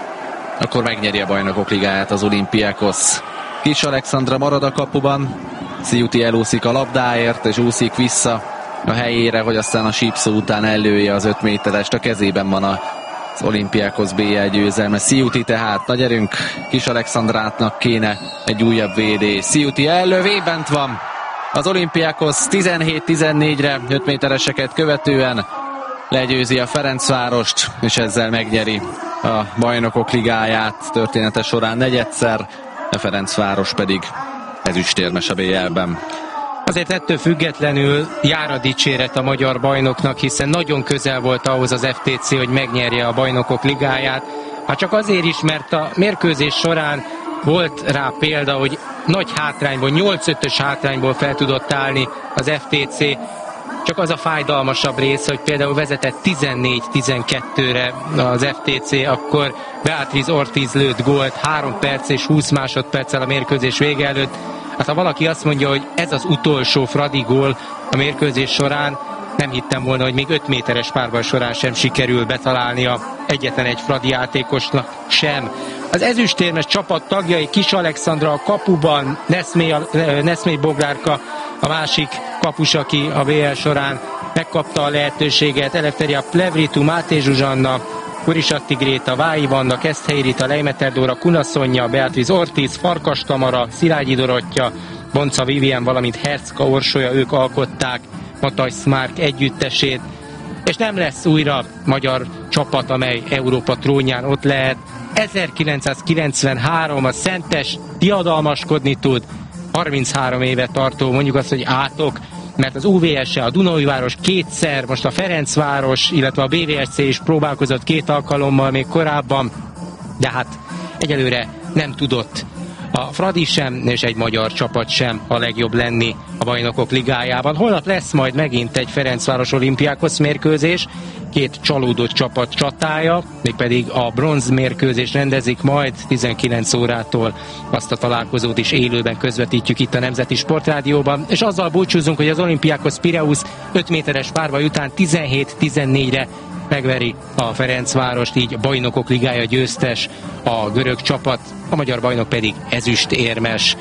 akkor megnyeri a Bajnokok Ligáját az Olympiakos. Kis Alexandra marad a kapuban, Sziuti elúszik a labdáért, és úszik vissza a helyére, hogy aztán a sípszó után elője az öt méterest. A kezében van az Olympiakos bé jel győzelme. Sziuti tehát, na gyerünk, Kis Alexandrátnak kéne egy újabb védés. Sziuti ellövé, bent van az Olympiakos tizenhét tizennégyre, öt métereseket követően legyőzi a Ferencvárost, és ezzel megnyeri a Bajnokok Ligáját története során negyedszer, a Ferencváros pedig ezüstérmes a bé jel-ben. Azért ettől függetlenül jár a dicséret a magyar bajnoknak, hiszen nagyon közel volt ahhoz az ef té cé, hogy megnyerje a Bajnokok Ligáját. Hát csak azért is, mert a mérkőzés során volt rá példa, hogy nagy hátrányból, nyolc ötös hátrányból fel tudott állni az ef té cé. Csak az a fájdalmasabb része, hogy például vezetett tizennégy tizenkettőre az ef té cé, akkor Beatriz Ortiz lőtt gólt három perc és húsz másodperccel a mérkőzés vége előtt. Hát ha valaki azt mondja, hogy ez az utolsó Fradi gól a mérkőzés során, nem hittem volna, hogy még öt méteres párbaj során sem sikerül betalálnia egyetlen egy Fradi játékosnak sem. Az ezüstérmes csapat tagjai Kis Alexandra a kapuban, Neszmély Boglárka a másik kapus, aki a bé el során megkapta a lehetőséget, Eleftheria Plevritó, Máté Zsuzsanna, Kurisatti Gréta, Vályi Vanna, Keszthelyi Rita, Leimeter Dóra, Kunaszonya, Beatriz Ortiz, Farkas Tamara, Szilágyi Dorottya, Bonca Vivien, valamint Hercka Orsolya, ők alkották Mataj Szmárk együttesét, és nem lesz újra magyar csapat, amely Európa trónján ott lehet. ezerkilencszázkilencvenhárom a Szentes diadalmaskodni tud, harminchárom éve tartó, mondjuk azt, hogy átok, mert az u vé es, a Dunaújváros kétszer, most a Ferencváros, illetve a bé vé es cé is próbálkozott két alkalommal még korábban, de hát egyelőre nem tudott a Fradi sem, és egy magyar csapat sem a legjobb lenni a Bajnokok Ligájában. Holnap lesz majd megint egy Ferencváros Olympiakos mérkőzés, két csalódott csapat csatája, mégpedig a bronz mérkőzés rendezik majd tizenkilenc órától, azt a találkozót is élőben közvetítjük itt a Nemzeti Sportrádióban, és azzal búcsúzunk, hogy az Olympiakos Pireus öt méteres párbaj után tizenhét tizennégyre megveri a Ferencvárost, így Bajnokok Ligája győztes a görög csapat, a magyar bajnok pedig ezüst érmes.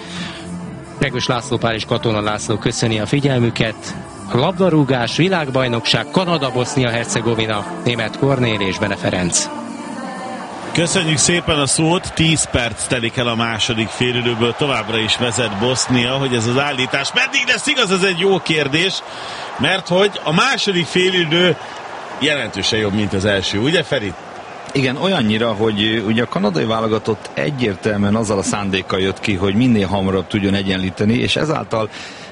Regős László Pál és Katona László köszöni a figyelmüket. A labdarúgás, világbajnokság, Kanada, Bosznia-Hercegovina, Németh Kornél és Bene Ferenc. Köszönjük szépen a szót, tíz perc telik el a második félidőből, továbbra is vezet Bosznia, hogy ez az állítás meddig lesz igaz, ez egy jó kérdés, mert hogy a második félidő jelentősen jobb, mint az első, ugye Feri? Igen, olyannyira, hogy ugye a kanadai válogatott egyértelműen azzal a szándékkal jött ki, hogy minél hamarabb tudjon egyenlíteni, és ezáltal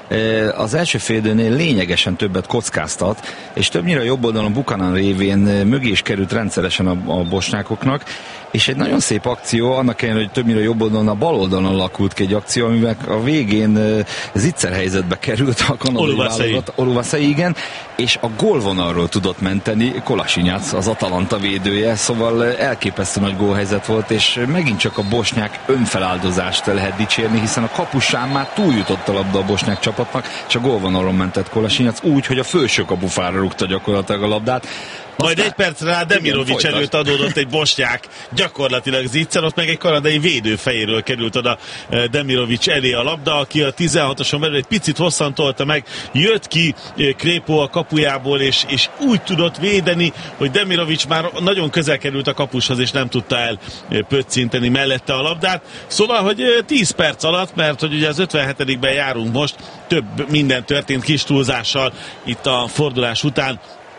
az első félidőnél lényegesen többet kockáztat, és többnyire a jobb oldalon Buchanan révén mögé is került rendszeresen a, a bosnyákoknak, és egy nagyon szép akció, annak ellenére, hogy többnyire jobb oldalon, a bal oldalon alakult ki egy akció, amivel a végén zicser helyzetbe került a kanadai válogatott. Oluwaseyi, igen, és a gólvonalról tudott menteni Kolasinac, az Atalanta védője, szóval elképesztő nagy gólhelyzet volt, és megint csak a bosnyák önfeláldozást lehet dicsérni, hiszen a kapusán már túljutott a labda a bosnyák csapatnak, és a gólvonalon mentett Kolasinac úgy, hogy a felső kapufára rúgta gyakorlatilag a labdát. Majd egy percre rá Demirovic előtt adódott egy bosnyák, gyakorlatilag zicser, ott meg egy kanadai védő fejéről került oda Demirovic elé a labda, aki a tizenhatoson belül egy picit hosszantolta meg, jött ki Crépeau a kapujából, és, és úgy tudott védeni, hogy Demirovic már nagyon közel került a kapushoz, és nem tudta el pöccinteni mellette a labdát. Szóval, hogy tíz perc alatt, mert hogy ugye az ötvenhetedikben járunk most, több minden történt kis túlzással itt a fordulás után,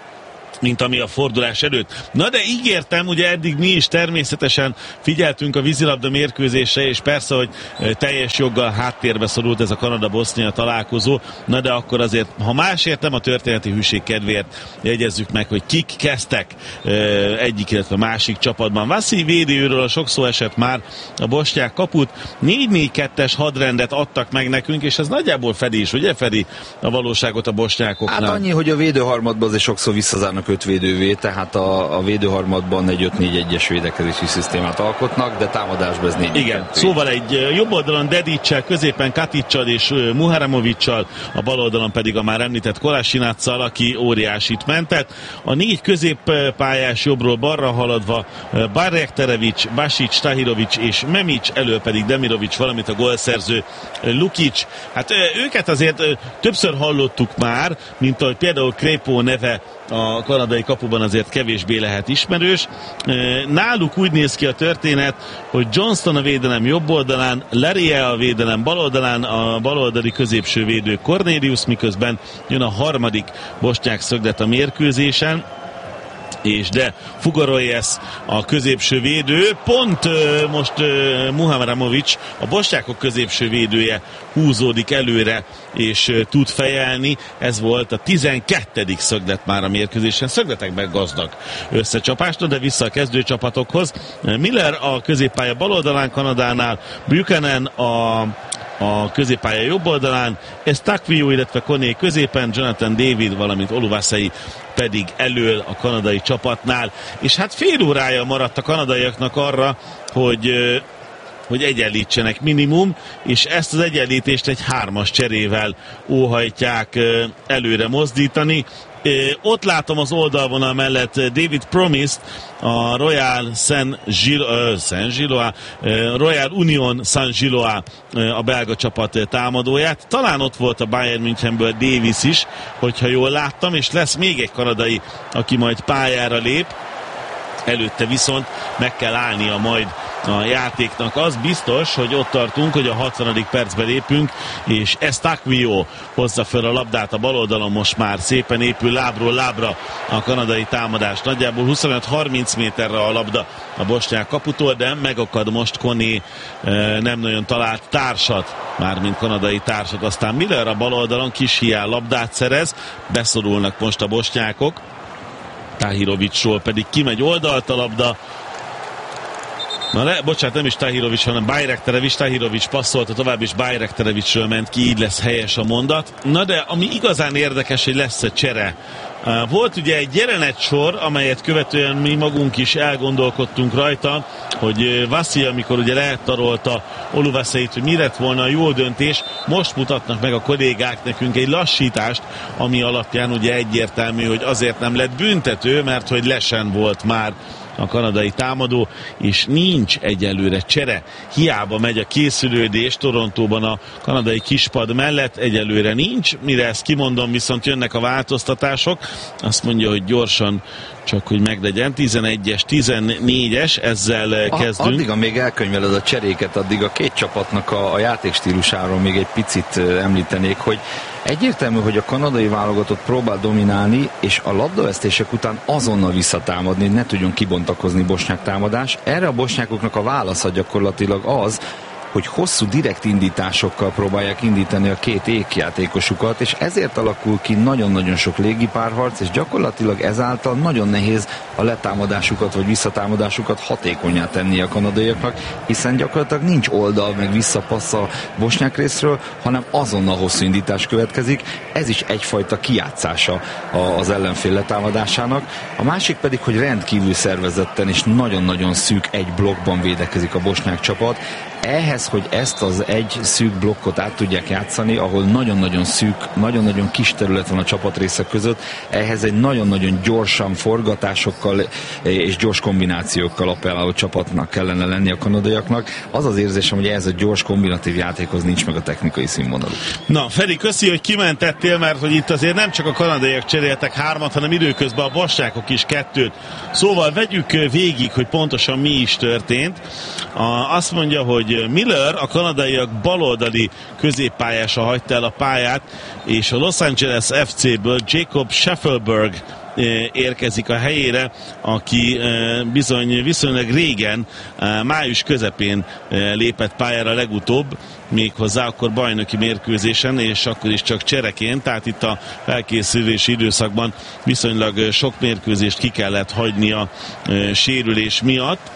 mint ami a fordulás előtt. Na de ígértem, ugye eddig mi is természetesen figyeltünk a vízilabda mérkőzésre, és persze, hogy teljes joggal háttérbe szorult ez a Kanada-Bosznia találkozó, na de akkor azért, ha másért nem a történeti hűség kedvéért jegyezzük meg, hogy kik kezdtek egyik, illetve másik csapatban. Vasilij védőről a sok szó esett már, a bosnyák kaput négy négy kettes hadrendet adtak meg nekünk, és ez nagyjából fedi is, ugye fedi a valóságot a bosnyákoknál? Hát annyi, hogy a védőharmadban azért sokszor visszazárnak öt védővé, tehát a, a védőharmadban egy öt négy egyes védekezési szisztémát alkotnak, de támadásban ez négy. Igen, szóval egy jobb oldalon Dedicsel, középen Katicsal és Muharamovicsal, a bal oldalon pedig a már említett Kolasinaccal, aki óriásit mentett. A négy középpályás jobbról balra haladva Barrekterevics, Basic, Tahirovics és Memic, elől pedig Demirovic, valamint a gólszerző Lukic. Hát őket azért többször hallottuk már, mint ahogy például Crépeau neve a kanadai kapuban azért kevésbé lehet ismerős. Náluk úgy néz ki a történet, hogy Johnston a védelem jobb oldalán, Larie a védelem bal oldalán, a baloldali középső védő Cornelius, miközben jön a harmadik bosnyák szöglet a mérkőzésen, és de Fugaroyes a középső védő, pont uh, most uh, Muharamovics, a bosnyákok középső védője húzódik előre, és uh, tud fejelni. Ez volt a tizenkettedik szöglet már a mérkőzésen. Szögletekben gazdag összecsapást, de vissza a kezdőcsapatokhoz. Miller a középpálya bal oldalán Kanadánál, Buchanan a a középpálya jobb oldalán, Estakvio, illetve Koné középen, Jonathan David, valamint Oluwaseyi pedig elől a kanadai csapatnál. És hát fél órája maradt a kanadaiaknak arra, hogy hogy egyenlítsenek minimum, és ezt az egyenlítést egy hármas cserével óhajtják előre mozdítani. Ott látom az oldalvonal mellett David Promised, a Royal Saint-Gilloise, Royal Union Saint-Gilloise a belga csapat támadóját. Talán ott volt a Bayern Münchenből Davis is, hogyha jól láttam, és lesz még egy kanadai, aki majd pályára lép. Előtte viszont meg kell állnia majd a játéknak. Az biztos, hogy ott tartunk, hogy a hatvanadik percbe lépünk, és Estakvio hozza fel a labdát a bal oldalon, most már szépen épül lábról lábra a kanadai támadás. Nagyjából huszonöt-harminc méterre a labda a bosnyák kaputól, de megakad most Koné, nem nagyon talált társat, mármint kanadai társat. Aztán Miller a bal oldalon kis hiány labdát szerez, beszorulnak most a bosnyákok. Tahirovicsról pedig kimegy oldalt a labda. Na le, bocsánat, nem is Tahirovics, hanem Bayrekterevics. Tahirovics passzolta tovább, és Bayrekterevicsről ment ki, így lesz helyes a mondat. Na de ami igazán érdekes, hogy lesz a csere. Volt ugye egy jelenetsor, amelyet követően mi magunk is elgondolkodtunk rajta, hogy Vasilij, amikor ugye letarolta Oluwaseyit, hogy mi lett volna a jó döntés, most mutatnak meg a kollégák nekünk egy lassítást, ami alapján ugye egyértelmű, hogy azért nem lett büntető, mert hogy lesen volt már a kanadai támadó, és nincs egyelőre csere. Hiába megy a készülődés Torontóban a kanadai kispad mellett, egyelőre nincs. Mire ezt kimondom, viszont jönnek a változtatások. Azt mondja, hogy gyorsan, csak hogy meglegyen. tizenegyes, tizennégyes, ezzel a, kezdünk. Addig, amíg elkönyveled a cseréket, addig a két csapatnak a, a játékstílusáról még egy picit említenék, hogy egyértelmű, hogy a kanadai válogatott próbál dominálni, és a labdavesztések után azonnal visszatámadni, hogy ne tudjon kibontakozni bosnyák támadás. Erre a bosnyákoknak a válasza gyakorlatilag az, hogy hosszú direkt indításokkal próbálják indítani a két ékjátékosukat, és ezért alakul ki nagyon-nagyon sok légipárharc, és gyakorlatilag ezáltal nagyon nehéz a letámadásukat vagy visszatámadásukat hatékonnyá tenni a kanadaiaknak, hiszen gyakorlatilag nincs oldal meg visszapassz a bosnyák részről, hanem azonnal hosszú indítás következik. Ez is egyfajta kijátszása az ellenfél letámadásának. A másik pedig, hogy rendkívül szervezetten és nagyon-nagyon szűk egy blokkban védekezik a bosnyák csapat. Ehhez, hogy ezt az egy szűk blokkot át tudják játszani, ahol nagyon-nagyon szűk, nagyon-nagyon kis terület van a csapatrészek között, ehhez egy nagyon-nagyon gyorsan forgatásokkal és gyors kombinációkkal appelláló csapatnak kellene lenni a kanadaiaknak. Az az érzésem, hogy ez a gyors kombinatív játékhoz nincs meg a technikai színvonaluk. Na, Feri, köszi, hogy kimentettél, mert hogy itt azért nem csak a kanadaiak cseréltek hármat, hanem időközben a bosnyákok is kettőt. Szóval vegyük végig, hogy pontosan mi is történt. A, azt mondja, hogy Miller, a kanadaiak baloldali középpályása hagyta el a pályát, és a Los Angeles ef cé-ből Jacob Scheffelberg érkezik a helyére, aki bizony viszonylag régen, május közepén lépett pályára legutóbb, méghozzá akkor bajnoki mérkőzésen, és akkor is csak csereként, tehát itt a felkészülési időszakban viszonylag sok mérkőzést ki kellett hagyni a sérülés miatt.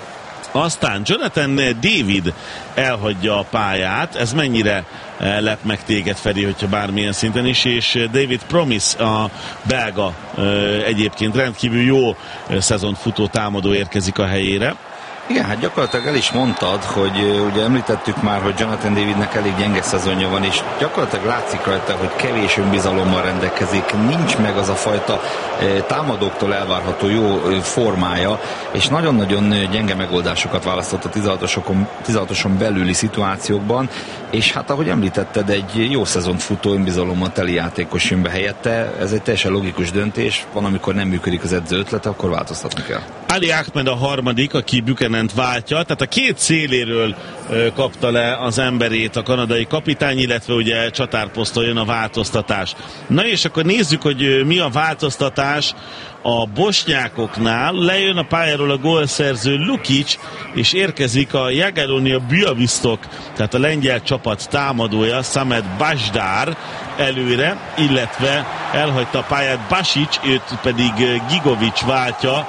Aztán Jonathan David elhagyja a pályát, ez mennyire lep meg téged, Feri, hogyha bármilyen szinten is, és David Promise, a belga, egyébként rendkívül jó szezont futó támadó érkezik a helyére. Igen, hát gyakorlatilag el is mondtad, hogy uh, ugye említettük már, hogy Jonathan Davidnek elég gyenge szezonja van, és gyakorlatilag látszik rajta, hogy kevés önbizalommal rendelkezik, nincs meg az a fajta uh, támadóktól elvárható jó uh, formája, és nagyon-nagyon uh, gyenge megoldásokat választott a tizenhatoson belüli szituációkban, és hát ahogy említetted, egy jó szezont futó önbizalommal teli játékos jön be helyette, ez egy teljesen logikus döntés, van, amikor nem működik az edző ötlete, akkor változtatni kell. Ali Ahmed a harmadik, aki Buchanant váltja, tehát a két széléről ö, kapta le az emberét a kanadai kapitány, illetve ugye csatárposzton jön a változtatás. Na és akkor nézzük, hogy ö, mi a változtatás a bosnyákoknál. Lejön a pályáról a gólszerző Lukic, és érkezik a Jagiellonia Białystok, tehát a lengyel csapat támadója, Samet Bajdar előre, illetve elhagyta a pályát Basic, őt pedig Gigovic váltja,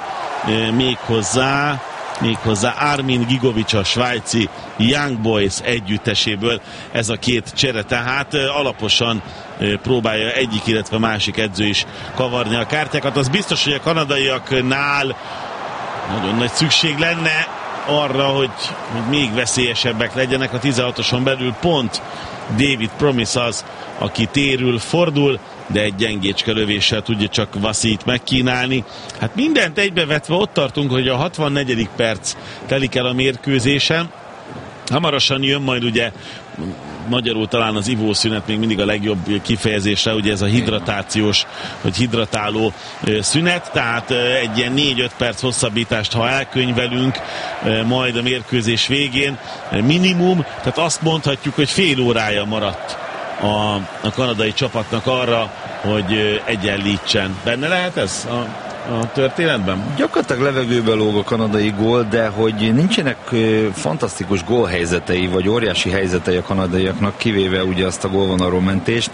méghozzá, méghozzá Armin Gigovic a svájci Young Boys együtteséből. Ez a két csere tehát alaposan próbálja egyik, illetve másik edző is kavarni a kártyákat. Az biztos, hogy a kanadaiaknál nagyon nagy szükség lenne arra, hogy, hogy még veszélyesebbek legyenek a tizenhatoson belül. Pont David Promise az, aki térül, fordul, de egy gyengécske lövéssel tudja csak Vaszit megkínálni. Hát mindent egybevetve ott tartunk, hogy a hatvannegyedik perc telik el a mérkőzésen. Hamarosan jön majd ugye, magyarul talán az ivószünet még mindig a legjobb kifejezésre, ugye ez a hidratációs, vagy hidratáló szünet, tehát egy ilyen négy-öt perc hosszabbítást, ha elkönyvelünk majd a mérkőzés végén, minimum, tehát azt mondhatjuk, hogy fél órája maradt a, a kanadai csapatnak arra, hogy egyenlítsen. Benne lehet ez a, a történetben? Gyakorlatilag levegőbe lóg a kanadai gól, de hogy nincsenek fantasztikus gólhelyzetei, vagy óriási helyzetei a kanadaiaknak, kivéve ugye azt a gólvonalról mentést,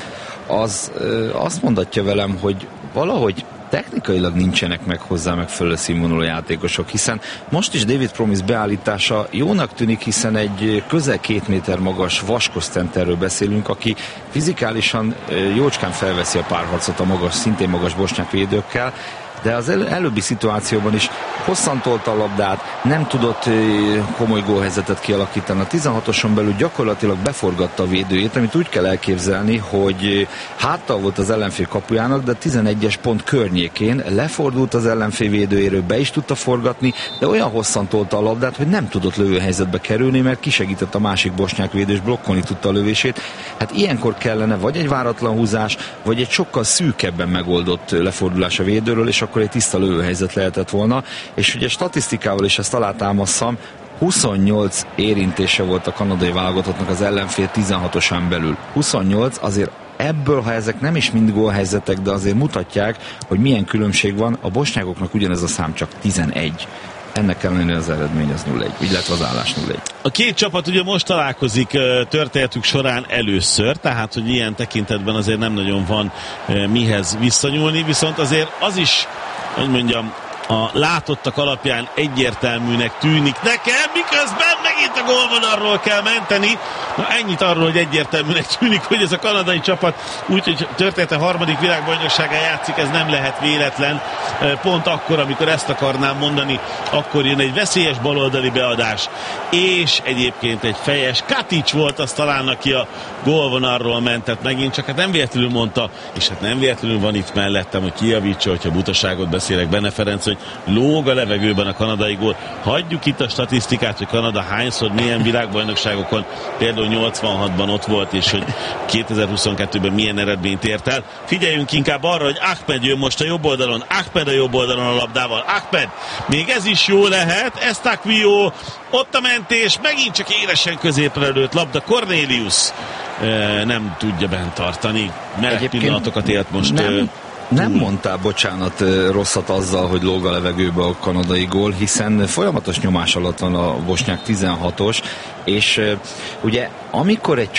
az azt mondatja velem, hogy valahogy technikailag nincsenek meg hozzá megfelelő színvonalú játékosok, hiszen most is David Promise beállítása jónak tűnik, hiszen egy közel két méter magas vaskos centerről beszélünk, aki fizikálisan jócskán felveszi a párharcot a magas, szintén magas bosnyák védőkkel, de az el- előbbi szituációban is hosszan tolta a labdát, nem tudott komoly gólhelyzetet kialakítani. A tizenhatoson belül gyakorlatilag beforgatta a védőjét, amit úgy kell elképzelni, hogy háttal volt az ellenfél kapujának, de a tizenegyes pont környékén lefordult az ellenfél védőjéről, be is tudta forgatni, de olyan hosszan tolta a labdát, hogy nem tudott lövőhelyzetbe kerülni, mert kisegített a másik bosnyák védő, és blokkolni tudta a lövését. Hát ilyenkor kellene vagy egy váratlan húzás, vagy egy sokkal szűkebben megoldott lefordulás a védőről, és akkor egy tiszta lövőhelyzet lehetett volna, és ugye statisztikával is ezt alátámasztam, huszonnyolc érintése volt a kanadai válogatottnak az ellenfél tizenhatosán belül. huszonnyolc, azért ebből, ha ezek nem is mind gólhelyzetek, de azért mutatják, hogy milyen különbség van, a bosnyákoknak ugyanez a szám csak tizenegy. ennek ellenére az eredmény az nulla egy, illetve az állás nulla egy. A két csapat ugye most találkozik történetük során először, tehát hogy ilyen tekintetben azért nem nagyon van mihez visszanyúlni, viszont azért az is, hogy mondjam, a látottak alapján egyértelműnek tűnik nekem, miközben megint a gólvonalról kell menteni. Na, ennyit arról, hogy egyértelműnek tűnik, hogy ez a kanadai csapat úgyhogy története harmadik világbajnokságán játszik, ez nem lehet véletlen. Pont akkor, amikor ezt akarnám mondani, akkor jön egy veszélyes baloldali beadás, és egyébként egy fejes Katic volt az talán, aki a gólvonalról mentett megint, csak hát nem véletlenül mondta, és hát nem véletlenül van itt mellettem, hogy kijavítsa, hogyha butaságot beszélek, Benne Ferenc, hogy lóg a levegőben a kanadai gól. Hagyjuk itt a statisztikát, hogy Kanada hányszor milyen világbajnokságokon, például nyolcvanhatban ott volt, és hogy kétezer-huszonkettőben milyen eredményt ért el. Figyeljünk inkább arra, hogy Ahmed jön most a jobb oldalon, Ahmed a jobb oldalon a labdával. Ahmed, még ez is jó lehet, Estaquio, ott a mentés, megint csak élesen középre lőtt labda, Cornelius e, nem tudja bent tartani. Meleg pillanatokat élt most. Nem. Nem mondtál, bocsánat, rosszat azzal, hogy lóg a levegőbe a kanadai gól, hiszen folyamatos nyomás alatt van a bosnyák tizenhatos, és ugye amikor egy